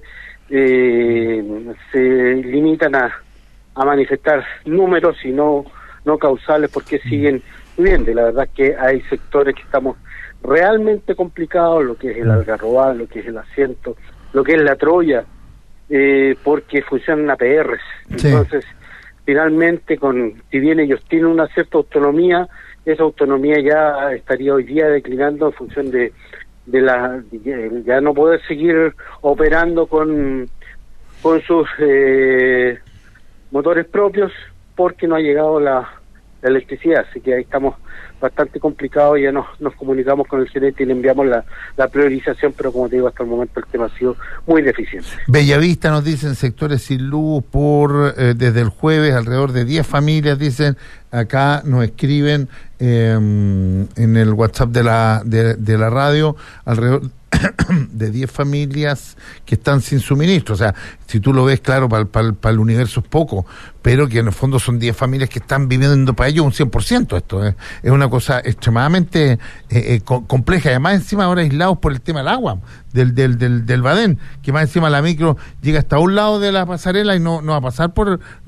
se limitan a manifestar números y no causales, porque siguen subiendo. Y la verdad es que hay sectores que estamos realmente complicados, lo que es el Algarrobal, lo que es el Asiento, lo que es la Troya, porque funcionan APRs. Sí. Entonces, finalmente, si bien ellos tienen una cierta autonomía, esa autonomía ya estaría hoy día declinando en función de ya no poder seguir operando con sus motores propios, porque no ha llegado la electricidad, así que ahí estamos bastante complicados. Ya nos comunicamos con el gerente y le enviamos la priorización, pero como te digo, hasta el momento el tema ha sido muy deficiente. Bellavista nos dicen sectores sin luz desde el jueves, alrededor de 10 familias, dicen, acá nos escriben en el WhatsApp de la radio, alrededor de 10 familias que están sin suministro. O sea, si tú lo ves, claro, para el universo es poco, pero que en el fondo son 10 familias que están viviendo para ellos un 100% esto. es una cosa extremadamente compleja, además encima ahora aislados por el tema del agua, del Badén, que más encima la micro llega hasta un lado de la pasarela y no va a pasar por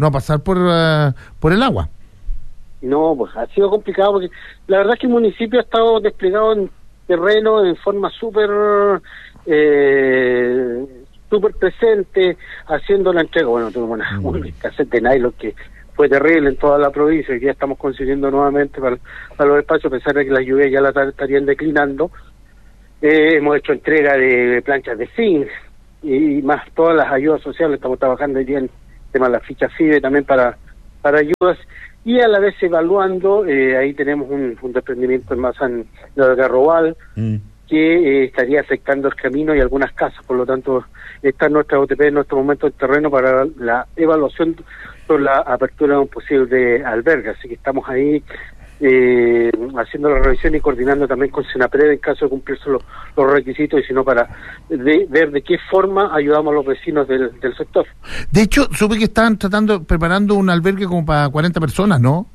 el agua. No, pues ha sido complicado porque la verdad es que el municipio ha estado desplegado en terreno en forma súper presente, haciendo la entrega. Bueno, tuvimos una escasez de nylon que fue terrible en toda la provincia, y ya estamos consiguiendo nuevamente para los espacios, a pesar de que las lluvias ya la estarían declinando. Hemos hecho entrega de planchas de zinc y más todas las ayudas sociales. Estamos trabajando hoy día en el tema de las fichas FIDE también para ayudas, y a la vez evaluando, ahí tenemos un desprendimiento en masa en el Algarrobal, que estaría afectando el camino y algunas casas. Por lo tanto, está nuestra OTP en nuestro momento en terreno para la evaluación sobre la apertura de un posible albergue. Así que estamos ahí haciendo la revisión y coordinando también con Senapred en caso de cumplirse los requisitos, y si no, para ver de qué forma ayudamos a los vecinos del sector. De hecho, supe que estaban preparando un albergue como para 40 personas, ¿no?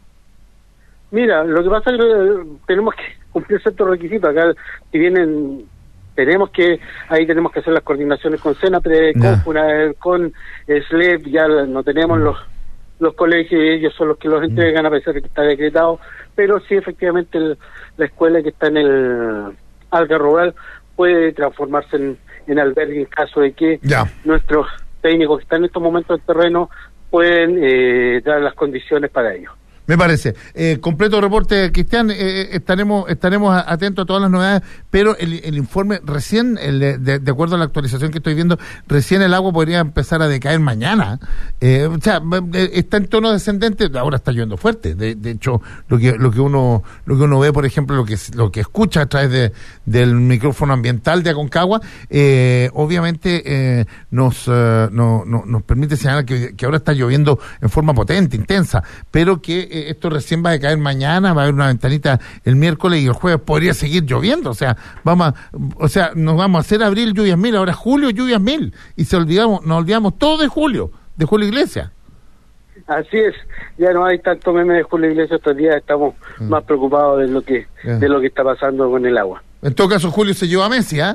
Mira, lo que pasa es que tenemos que cumplir ciertos requisitos. Acá, si vienen, tenemos que hacer las coordinaciones con Senapred, con FUNAER, con SLEP. Ya no tenemos los colegios, y ellos son los que los entregan, a pesar de que está decretado. Pero sí, efectivamente, la escuela que está en el Algarrobal puede transformarse en albergue en caso de que nuestros técnicos que están en estos momentos en terreno pueden dar las condiciones para ello. Me parece. Completo reporte, Cristian. Estaremos atentos a todas las novedades, pero el informe recién, de acuerdo a la actualización que estoy viendo, recién el agua podría empezar a decaer mañana. O sea, está en tono descendente. Ahora está lloviendo fuerte. De hecho, lo que uno ve, por ejemplo, lo que escucha a través del micrófono ambiental de Aconcagua, obviamente nos permite señalar que ahora está lloviendo en forma potente, intensa, pero que esto recién va a caer mañana, va a haber una ventanita el miércoles y el jueves podría seguir lloviendo. O sea, nos vamos a hacer abril lluvias mil, ahora julio lluvias mil, y nos olvidamos todo de Julio Iglesias. Así es, ya no hay tanto meme de Julio Iglesias estos días, estamos más preocupados de lo que está pasando con el agua. En todo caso, Julio se llevó a Messi, ¿ah?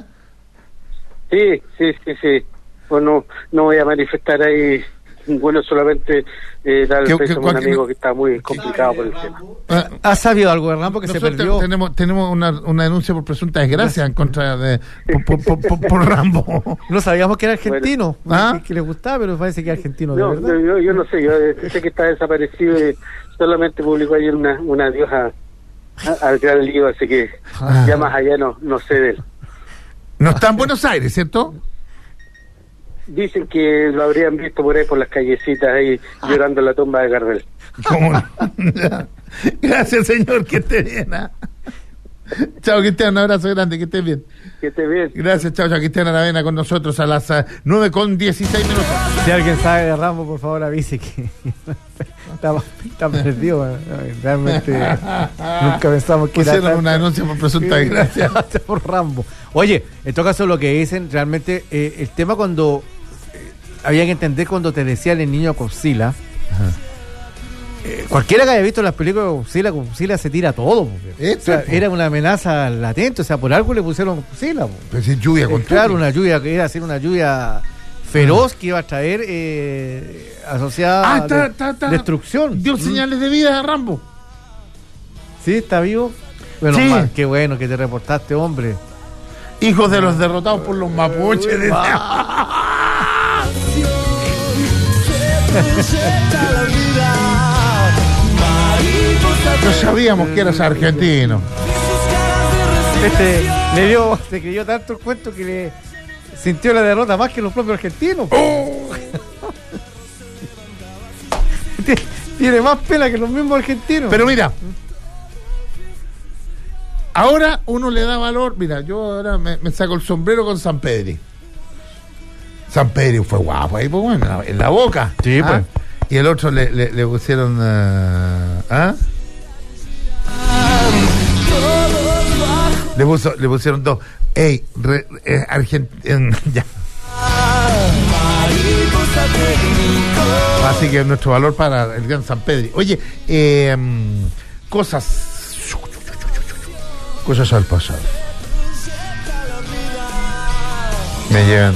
Sí. Pues no voy a manifestar ahí. Bueno, solamente darle el peso a un amigo que está muy complicado por el tema. ¿Has sabido algo, Hernán? Porque se perdió. Tenemos una denuncia por presunta desgracia en contra de por Rambo. No sabíamos que era argentino, que le gustaba, pero parece que es argentino, de verdad. Yo no sé, yo sé que está desaparecido y solamente publicó ayer un adiós al gran lío, así que ya más allá no sé de él. No está en Buenos Aires, ¿cierto? Dicen que lo habrían visto por ahí por las callecitas ahí llorando en la tumba de Gardel. ¿Cómo no? Gracias, señor, que esté bien. Chao, Cristian, un abrazo grande, que estés bien. Que estés bien. Gracias, chao, Cristian Aravena con nosotros a las 9:16. Si alguien sabe de Rambo, por favor avise que está perdido. Realmente nunca pensamos que pusieron una denuncia por presunta desgracia por Rambo. Oye, en todo caso lo que dicen realmente, el tema cuando había que entender cuando te decían el niño Godzilla. Cualquiera que haya visto las películas de Godzilla se tira todo. O sea, era una amenaza latente, o sea, por algo le pusieron Godzilla. Pero si lluvia con claro, una lluvia que iba a ser una lluvia feroz que iba a traer asociada destrucción. Dio señales de vida a Rambo. ¿Sí? ¿Está vivo? Bueno, sí. Qué bueno que te reportaste, hombre. Hijos de los derrotados por los mapuches. No sabíamos que eras argentino. Se creyó tanto el cuento que le sintió la derrota más que los propios argentinos. Tiene más pena que los mismos argentinos. Pero mira, ahora uno le da valor. Mira, yo ahora me saco el sombrero con San Pedri. San Pedri fue guapo ahí, pues bueno, en la boca. Sí, pues. Y el otro le pusieron le pusieron dos. Ey, ya. Así que nuestro valor para el gran San Pedri. Oye, cosas Cosas al pasado. Me llegan.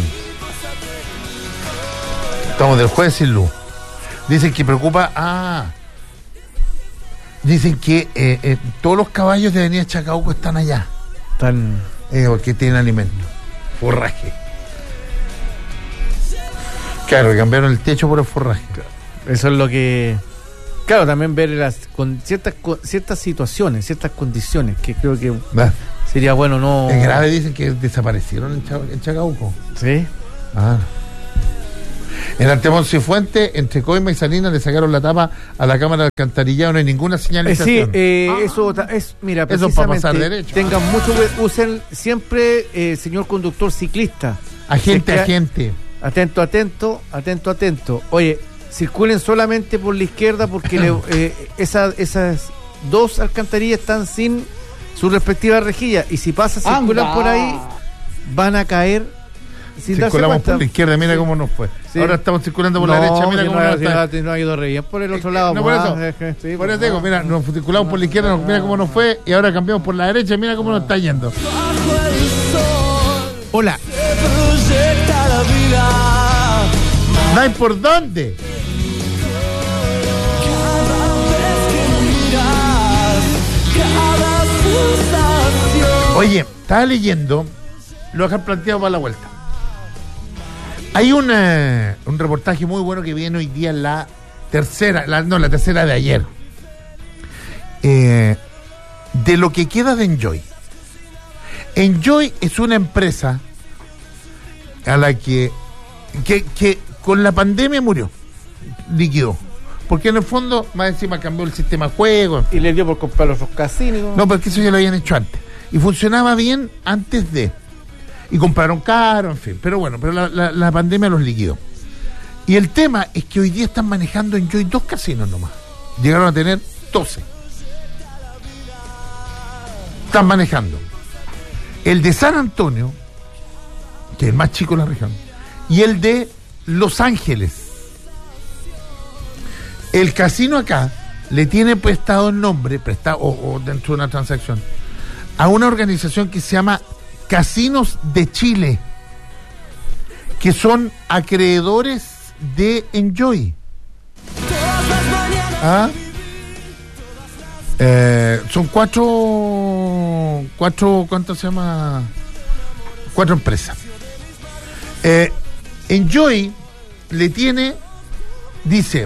Estamos del jueves sin luz. Dicen que preocupa. Dicen que todos los caballos de Avenida Chacauco están allá. Están. Porque tienen alimento. Forraje. Claro, cambiaron el techo por el forraje. Eso es lo que. Claro, también ver con ciertas situaciones, ciertas condiciones que creo que sería bueno no. Es grave, dicen que desaparecieron en Chacauco. Sí. En Artemón Cifuentes, entre Coima y Salinas, le sacaron la tapa a la cámara de alcantarillado, no hay ninguna señalización. Eso es, mira, eso es para pasar derecho. Tengan mucho, usen siempre, señor conductor ciclista. Agente. Atento. Oye, circulen solamente por la izquierda porque esas dos alcantarillas están sin su respectiva rejilla y si circulan por ahí, van a caer. Circulamos por la izquierda, mira cómo nos fue. Sí. Ahora estamos circulando por la derecha, mira cómo nos fue. No ha ido re bien por el otro lado. No, por eso. Sí, por eso digo, mira, nos circulamos por la izquierda, mira cómo nos fue, y ahora cambiamos por la derecha, mira cómo nos está yendo. Hola. No hay por dónde. Oye, estaba leyendo, lo dejan planteado para la vuelta. Hay un reportaje muy bueno que viene hoy día en la tercera de ayer. De lo que queda de Enjoy. Enjoy es una empresa a la que con la pandemia murió, liquidó. Porque en el fondo, más encima cambió el sistema de juego. Y le dio por comprar los casinos. No, porque eso ya lo habían hecho antes. Y funcionaba bien antes de. Y compraron caro, en fin. Pero bueno, la pandemia los liquidó. Y el tema es que hoy día están manejando en Enjoy 2 casinos nomás. Llegaron a tener 12. Están manejando el de San Antonio, que es el más chico de la región, y el de Los Ángeles. El casino acá le tiene prestado el nombre, o dentro de una transacción, a una organización que se llama Casinos de Chile, que son acreedores de Enjoy. Son cuatro, ¿cuánto se llama? 4 empresas. Enjoy le tiene, dice,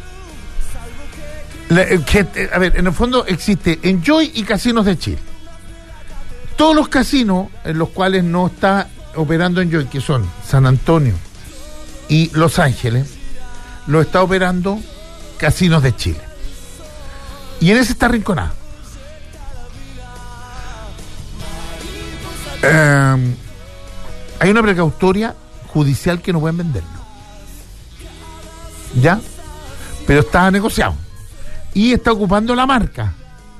a ver, en el fondo existe Enjoy y Casinos de Chile. Todos los casinos en los cuales no está operando Enjoy, que son San Antonio y Los Ángeles, lo está operando Casinos de Chile. Y en ese está Rinconada. Hay una precautoria judicial que no pueden venderlo. ¿Ya? Pero está negociado. Y está ocupando la marca.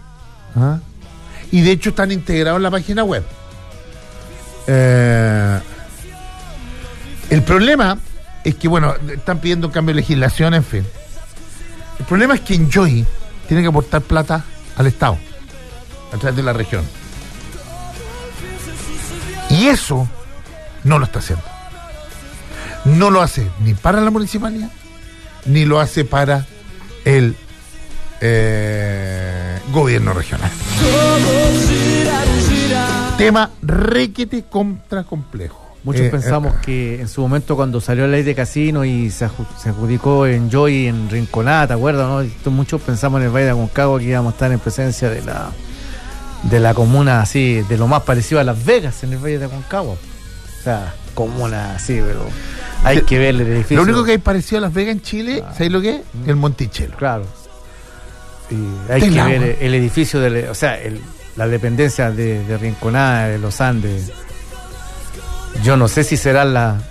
Y de hecho están integrados en la página web. El problema es que, bueno, están pidiendo un cambio de legislación, en fin. El problema es que Enjoy tiene que aportar plata al Estado a través de la región. Y eso no lo está haciendo. No lo hace ni para la municipalidad, ni lo hace para el gobierno regional. Tema requete contra complejo. Muchos pensamos que en su momento cuando salió la ley de casino y se adjudicó Enjoy en Rinconada, ¿te acuerdas? ¿No? Muchos pensamos en el Valle de Aconcagua que íbamos a estar en presencia de la comuna así, de lo más parecido a Las Vegas en el Valle de Aconcagua. O sea, comuna así, pero hay que ver el edificio. Lo único que hay parecido a Las Vegas en Chile, ¿sabes lo que es? El Monticello. Claro. Y hay que ver el edificio, la dependencia de Rinconada, de los Andes. Yo no sé si serán las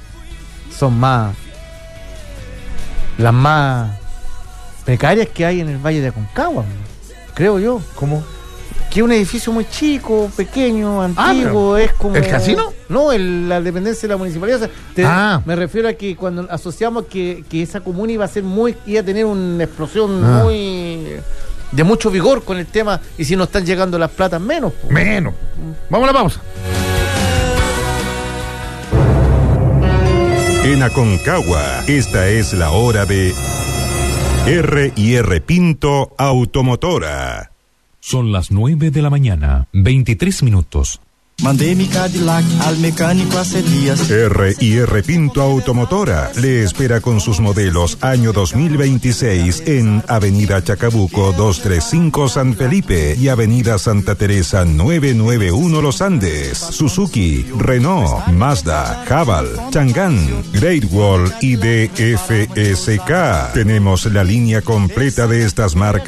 más precarias que hay en el Valle de Aconcagua, creo yo. ¿Cómo? Que es un edificio muy chico, pequeño, antiguo, es como... ¿El casino? No, la dependencia de la municipalidad. Me refiero a que cuando asociamos que esa comuna iba a tener una explosión de mucho vigor con el tema, y si no están llegando las platas, menos. Menos. Vamos a la pausa. En Aconcagua, esta es la hora de R&R Pinto Automotora. Son las 9 de la mañana, 23 minutos. Mandé mi Cadillac al mecánico hace días. R&R Pinto Automotora le espera con sus modelos año 2026 en Avenida Chacabuco 235 San Felipe y Avenida Santa Teresa 991 Los Andes. Suzuki, Renault, Mazda, Haval, Chang'an, Great Wall y DFSK. Tenemos la línea completa de estas marcas